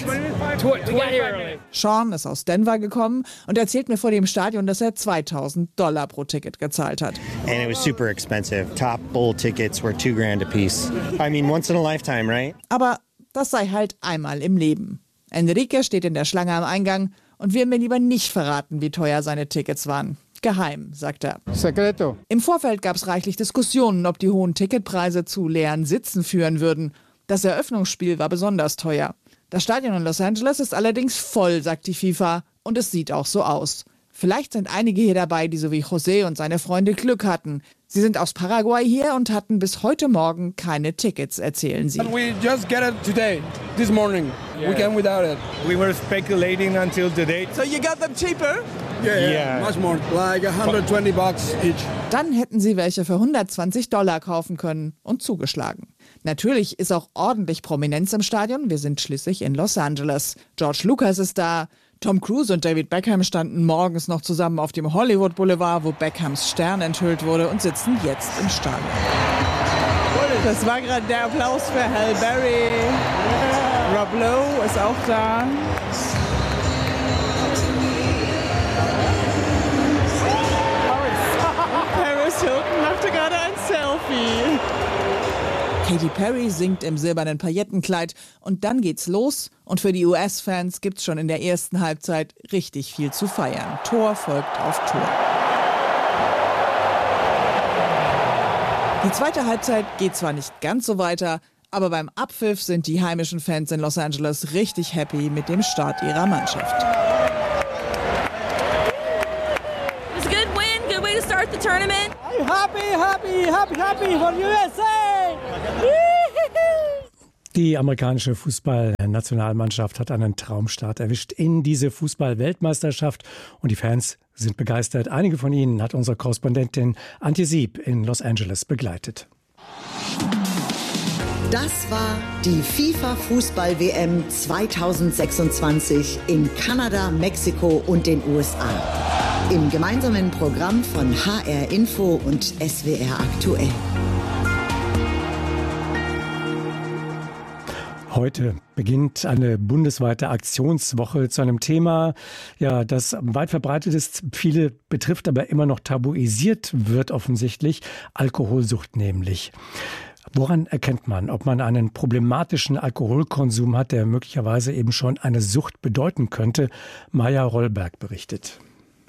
Sean ist aus Denver gekommen und erzählt mir vor dem Stadion, dass er $2.000 pro Ticket gezahlt hat. And it was super expensive. Top bowl tickets were $2,000 a piece. I mean, once in a lifetime, right? Aber das sei halt einmal im Leben. Enrique steht in der Schlange am Eingang und will mir lieber nicht verraten, wie teuer seine Tickets waren. Geheim, sagt er. Secreto. Im Vorfeld gab es reichlich Diskussionen, ob die hohen Ticketpreise zu leeren Sitzen führen würden. Das Eröffnungsspiel war besonders teuer. Das Stadion in Los Angeles ist allerdings voll, sagt die FIFA. Und es sieht auch so aus. Vielleicht sind einige hier dabei, die so wie José und seine Freunde Glück hatten. Sie sind aus Paraguay hier und hatten bis heute Morgen keine Tickets, erzählen sie. We just get it today, this morning. Yeah. We came without it. We were speculating until today. So you got them cheaper? Yeah, much more, like $120 each. Dann hätten sie welche für $120 kaufen können und zugeschlagen. Natürlich ist auch ordentlich Prominenz im Stadion. Wir sind schließlich in Los Angeles. George Lucas ist da. Tom Cruise und David Beckham standen morgens noch zusammen auf dem Hollywood Boulevard, wo Beckhams Stern enthüllt wurde, und sitzen jetzt im Stadion. Das war gerade der Applaus für Halle Berry. Rob Lowe ist auch da. Paris Hilton machte gerade ein Selfie. Katy Perry singt im silbernen Paillettenkleid und dann geht's los. Und für die US-Fans gibt's schon in der ersten Halbzeit richtig viel zu feiern. Tor folgt auf Tor. Die zweite Halbzeit geht zwar nicht ganz so weiter, aber beim Abpfiff sind die heimischen Fans in Los Angeles richtig happy mit dem Start ihrer Mannschaft. It's a good win, good way to start the tournament. Happy for USA! Die amerikanische Fußballnationalmannschaft hat einen Traumstart erwischt in diese Fußball-Weltmeisterschaft und die Fans sind begeistert. Einige von ihnen hat unsere Korrespondentin Antje Sieb in Los Angeles begleitet. Das war die FIFA-Fußball-WM 2026 in Kanada, Mexiko und den USA. Im gemeinsamen Programm von HR Info und SWR Aktuell. Heute beginnt eine bundesweite Aktionswoche zu einem Thema, ja, das weit verbreitet ist, viele betrifft, aber immer noch tabuisiert wird offensichtlich, Alkoholsucht nämlich. Woran erkennt man, ob man einen problematischen Alkoholkonsum hat, der möglicherweise eben schon eine Sucht bedeuten könnte? Maja Rollberg berichtet.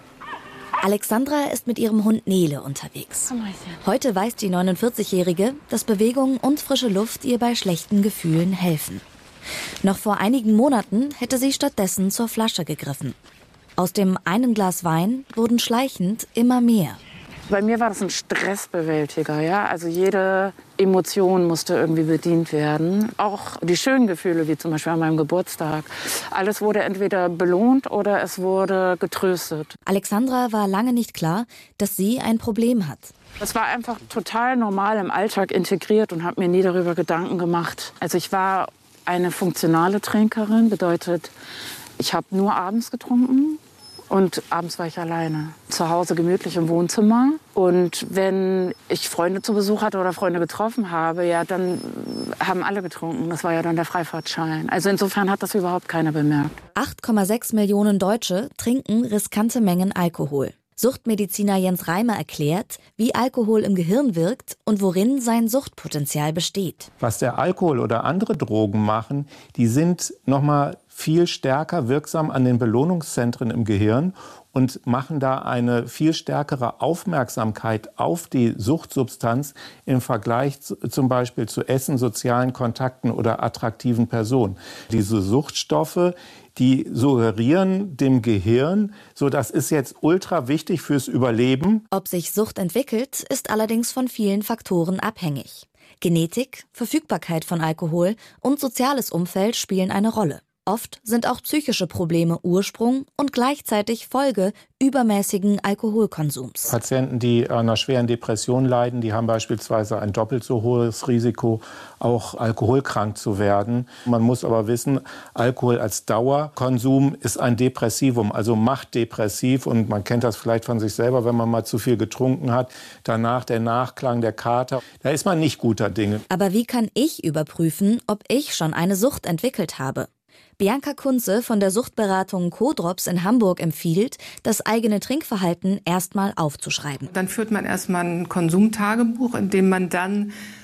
Alexandra ist mit ihrem Hund Nele unterwegs. Heute weiß die 49-Jährige, dass Bewegung und frische Luft ihr bei schlechten Gefühlen helfen. Noch vor einigen Monaten hätte sie stattdessen zur Flasche gegriffen. Aus dem einen Glas Wein wurden schleichend immer mehr. Bei mir war das ein Stressbewältiger, ja. Also jede Emotion musste irgendwie bedient werden. Auch die schönen Gefühle, wie zum Beispiel an meinem Geburtstag. Alles wurde entweder belohnt oder es wurde getröstet. Alexandra war lange nicht klar, dass sie ein Problem hat. Das war einfach total normal im Alltag integriert und habe mir nie darüber Gedanken gemacht. Also ich war eine funktionale Trinkerin, bedeutet, ich habe nur abends getrunken. Und abends war ich alleine, zu Hause gemütlich im Wohnzimmer. Und wenn ich Freunde zu Besuch hatte oder Freunde getroffen habe, ja, dann haben alle getrunken. Das war ja dann der Freifahrtschein. Also insofern hat das überhaupt keiner bemerkt. 8,6 Millionen Deutsche trinken riskante Mengen Alkohol. Suchtmediziner Jens Reimer erklärt, wie Alkohol im Gehirn wirkt und worin sein Suchtpotenzial besteht. Was der Alkohol oder andere Drogen machen, die sind nochmal viel stärker wirksam an den Belohnungszentren im Gehirn und machen da eine viel stärkere Aufmerksamkeit auf die Suchtsubstanz im Vergleich zum Beispiel zu Essen, sozialen Kontakten oder attraktiven Personen. Diese Suchtstoffe, die suggerieren dem Gehirn, so das ist jetzt ultra wichtig fürs Überleben. Ob sich Sucht entwickelt, ist allerdings von vielen Faktoren abhängig. Genetik, Verfügbarkeit von Alkohol und soziales Umfeld spielen eine Rolle. Oft sind auch psychische Probleme Ursprung und gleichzeitig Folge übermäßigen Alkoholkonsums. Patienten, die an einer schweren Depression leiden, die haben beispielsweise ein doppelt so hohes Risiko, auch alkoholkrank zu werden. Man muss aber wissen, Alkohol als Dauerkonsum ist ein Depressivum, also macht depressiv. Und man kennt das vielleicht von sich selber, wenn man mal zu viel getrunken hat. Danach der Nachklang, der Kater, da ist man nicht guter Dinge. Aber wie kann ich überprüfen, ob ich schon eine Sucht entwickelt habe? Bianca Kunze von der Suchtberatung Co-Drops in Hamburg empfiehlt, das eigene Trinkverhalten erstmal aufzuschreiben. Dann führt man erstmal ein Konsumtagebuch, in dem man dann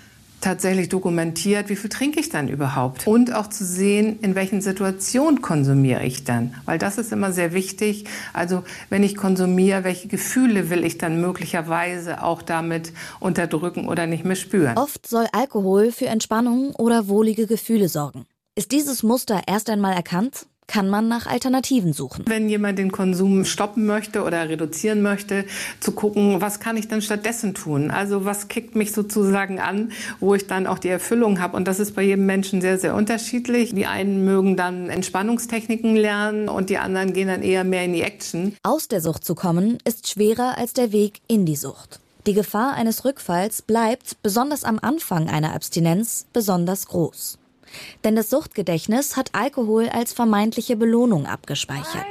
tatsächlich dokumentiert, wie viel trinke ich dann überhaupt? Und auch zu sehen, in welchen Situationen konsumiere ich dann. Weil das ist immer sehr wichtig. Also wenn ich konsumiere, welche Gefühle will ich dann möglicherweise auch damit unterdrücken oder nicht mehr spüren? Oft soll Alkohol für Entspannung oder wohlige Gefühle sorgen. Ist dieses Muster erst einmal erkannt, kann man nach Alternativen suchen. Wenn jemand den Konsum stoppen möchte oder reduzieren möchte, zu gucken, was kann ich denn stattdessen tun? Also was kickt mich sozusagen an, wo ich dann auch die Erfüllung habe. Und das ist bei jedem Menschen sehr, sehr unterschiedlich. Die einen mögen dann Entspannungstechniken lernen und die anderen gehen dann eher mehr in die Action. Aus der Sucht zu kommen, ist schwerer als der Weg in die Sucht. Die Gefahr eines Rückfalls bleibt, besonders am Anfang einer Abstinenz, besonders groß. Denn das Suchtgedächtnis hat Alkohol als vermeintliche Belohnung abgespeichert.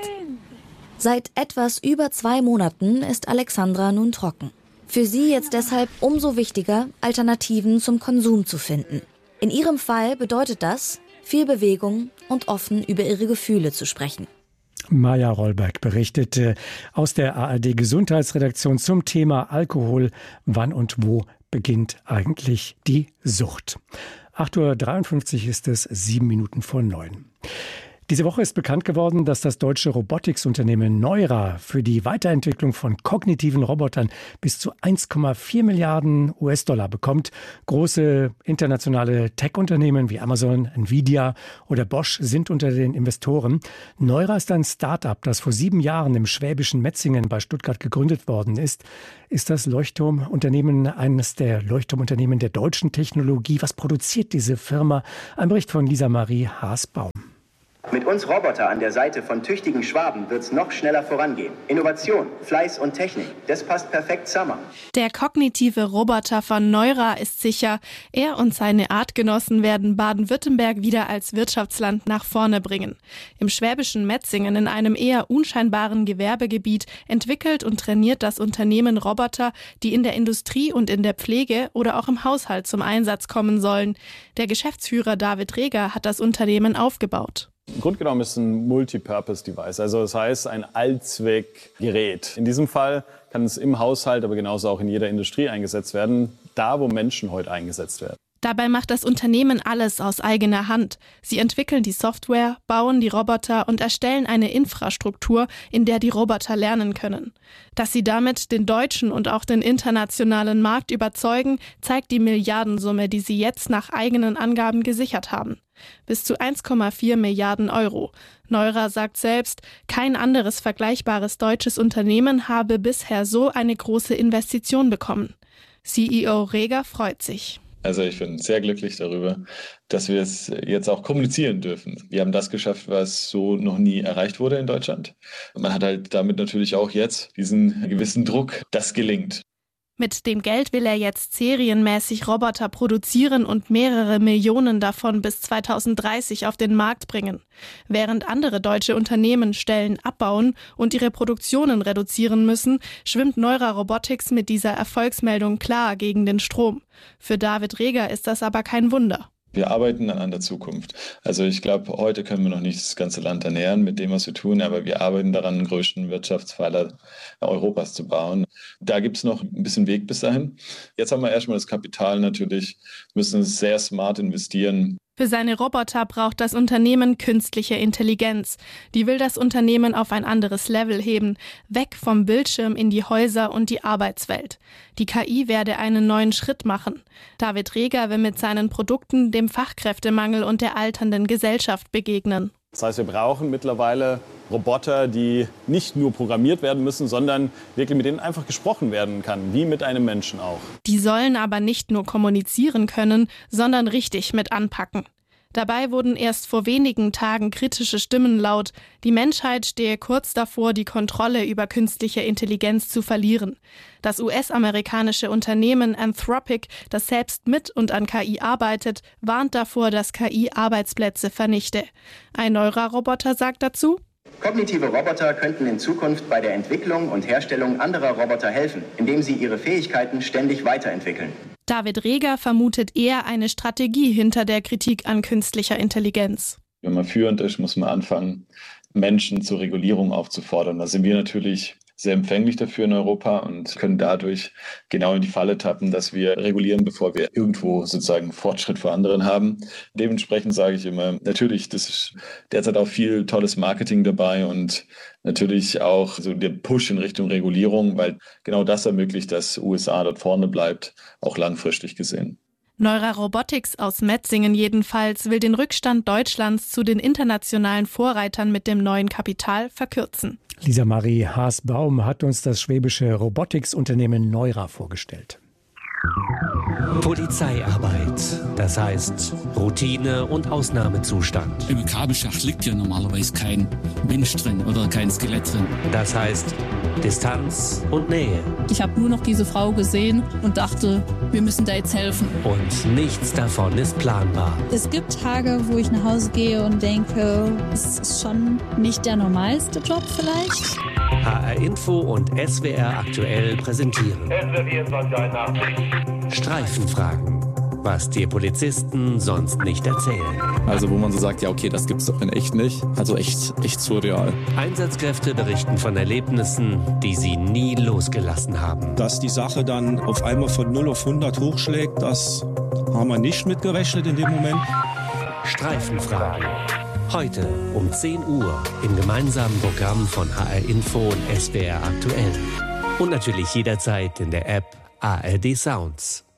Seit etwas über 2 Monaten ist Alexandra nun trocken. Für sie jetzt deshalb umso wichtiger, Alternativen zum Konsum zu finden. In ihrem Fall bedeutet das, viel Bewegung und offen über ihre Gefühle zu sprechen. Maja Rollberg berichtete aus der ARD-Gesundheitsredaktion zum Thema Alkohol. Wann und wo beginnt eigentlich die Sucht? 8:53 Uhr ist es, 7 Minuten vor 9. Diese Woche ist bekannt geworden, dass das deutsche Robotiksunternehmen Neura für die Weiterentwicklung von kognitiven Robotern bis zu 1,4 Milliarden US-Dollar bekommt. Große internationale Tech-Unternehmen wie Amazon, Nvidia oder Bosch sind unter den Investoren. Neura ist ein Start-up, das vor 7 Jahren im schwäbischen Metzingen bei Stuttgart gegründet worden ist. Ist das Leuchtturmunternehmen eines der Leuchtturmunternehmen der deutschen Technologie? Was produziert diese Firma? Ein Bericht von Lisa-Marie Haas-Baum. Mit uns Roboter an der Seite von tüchtigen Schwaben wird's noch schneller vorangehen. Innovation, Fleiß und Technik, das passt perfekt zusammen. Der kognitive Roboter von Neura ist sicher, er und seine Artgenossen werden Baden-Württemberg wieder als Wirtschaftsland nach vorne bringen. Im schwäbischen Metzingen, in einem eher unscheinbaren Gewerbegebiet, entwickelt und trainiert das Unternehmen Roboter, die in der Industrie und in der Pflege oder auch im Haushalt zum Einsatz kommen sollen. Der Geschäftsführer David Reger hat das Unternehmen aufgebaut. Im Grunde genommen ist es ein Multipurpose-Device, also das heißt ein Allzweckgerät. In diesem Fall kann es im Haushalt, aber genauso auch in jeder Industrie eingesetzt werden, da wo Menschen heute eingesetzt werden. Dabei macht das Unternehmen alles aus eigener Hand. Sie entwickeln die Software, bauen die Roboter und erstellen eine Infrastruktur, in der die Roboter lernen können. Dass sie damit den deutschen und auch den internationalen Markt überzeugen, zeigt die Milliardensumme, die sie jetzt nach eigenen Angaben gesichert haben. Bis zu 1,4 Milliarden Euro. Neura sagt selbst, kein anderes vergleichbares deutsches Unternehmen habe bisher so eine große Investition bekommen. CEO Reger freut sich. Also ich bin sehr glücklich darüber, dass wir es jetzt auch kommunizieren dürfen. Wir haben das geschafft, was so noch nie erreicht wurde in Deutschland. Man hat halt damit natürlich auch jetzt diesen gewissen Druck, das gelingt. Mit dem Geld will er jetzt serienmäßig Roboter produzieren und mehrere Millionen davon bis 2030 auf den Markt bringen. Während andere deutsche Unternehmen Stellen abbauen und ihre Produktionen reduzieren müssen, schwimmt Neura Robotics mit dieser Erfolgsmeldung klar gegen den Strom. Für David Reger ist das aber kein Wunder. Wir arbeiten an der Zukunft. Also ich glaube, heute können wir noch nicht das ganze Land ernähren mit dem, was wir tun, aber wir arbeiten daran, den größten Wirtschaftspfeiler Europas zu bauen. Da gibt es noch ein bisschen Weg bis dahin. Jetzt haben wir erstmal das Kapital natürlich, müssen sehr smart investieren. Für seine Roboter braucht das Unternehmen künstliche Intelligenz. Die will das Unternehmen auf ein anderes Level heben, weg vom Bildschirm in die Häuser und die Arbeitswelt. Die KI werde einen neuen Schritt machen. David Reger will mit seinen Produkten dem Fachkräftemangel und der alternden Gesellschaft begegnen. Das heißt, wir brauchen mittlerweile Roboter, die nicht nur programmiert werden müssen, sondern wirklich mit denen einfach gesprochen werden kann, wie mit einem Menschen auch. Die sollen aber nicht nur kommunizieren können, sondern richtig mit anpacken. Dabei wurden erst vor wenigen Tagen kritische Stimmen laut. Die Menschheit stehe kurz davor, die Kontrolle über künstliche Intelligenz zu verlieren. Das US-amerikanische Unternehmen Anthropic, das selbst mit und an KI arbeitet, warnt davor, dass KI Arbeitsplätze vernichte. Ein Neura-Roboter sagt dazu: Kognitive Roboter könnten in Zukunft bei der Entwicklung und Herstellung anderer Roboter helfen, indem sie ihre Fähigkeiten ständig weiterentwickeln. David Reger vermutet eher eine Strategie hinter der Kritik an künstlicher Intelligenz. Wenn man führend ist, muss man anfangen, Menschen zur Regulierung aufzufordern. Da sind wir natürlich sehr empfänglich dafür in Europa und können dadurch genau in die Falle tappen, dass wir regulieren, bevor wir irgendwo sozusagen Fortschritt vor anderen haben. Dementsprechend sage ich immer, natürlich, das ist derzeit auch viel tolles Marketing dabei und natürlich auch so der Push in Richtung Regulierung, weil genau das ermöglicht, dass USA dort vorne bleibt, auch langfristig gesehen. Neura Robotics aus Metzingen jedenfalls will den Rückstand Deutschlands zu den internationalen Vorreitern mit dem neuen Kapital verkürzen. Lisa Marie Haas-Baum hat uns das schwäbische Robotics-Unternehmen Neura vorgestellt. Polizeiarbeit, das heißt Routine und Ausnahmezustand. Im Kabelschacht liegt ja normalerweise kein Mensch drin oder kein Skelett drin. Das heißt Distanz und Nähe. Ich habe nur noch diese Frau gesehen und dachte, wir müssen da jetzt helfen. Und nichts davon ist planbar. Es gibt Tage, wo ich nach Hause gehe und denke, es ist schon nicht der normalste Job vielleicht. HR Info und SWR aktuell präsentieren Streifenfragen, was dir Polizisten sonst nicht erzählen. Also wo man so sagt, ja okay, das gibt's doch in echt nicht. Also echt surreal. Einsatzkräfte berichten von Erlebnissen, die sie nie losgelassen haben. Dass die Sache dann auf einmal von 0 auf 100 hochschlägt, das haben wir nicht mitgerechnet in dem Moment. Streifenfragen. Heute um 10 Uhr im gemeinsamen Programm von HR Info und SWR aktuell. Und natürlich jederzeit in der App ARD Sounds.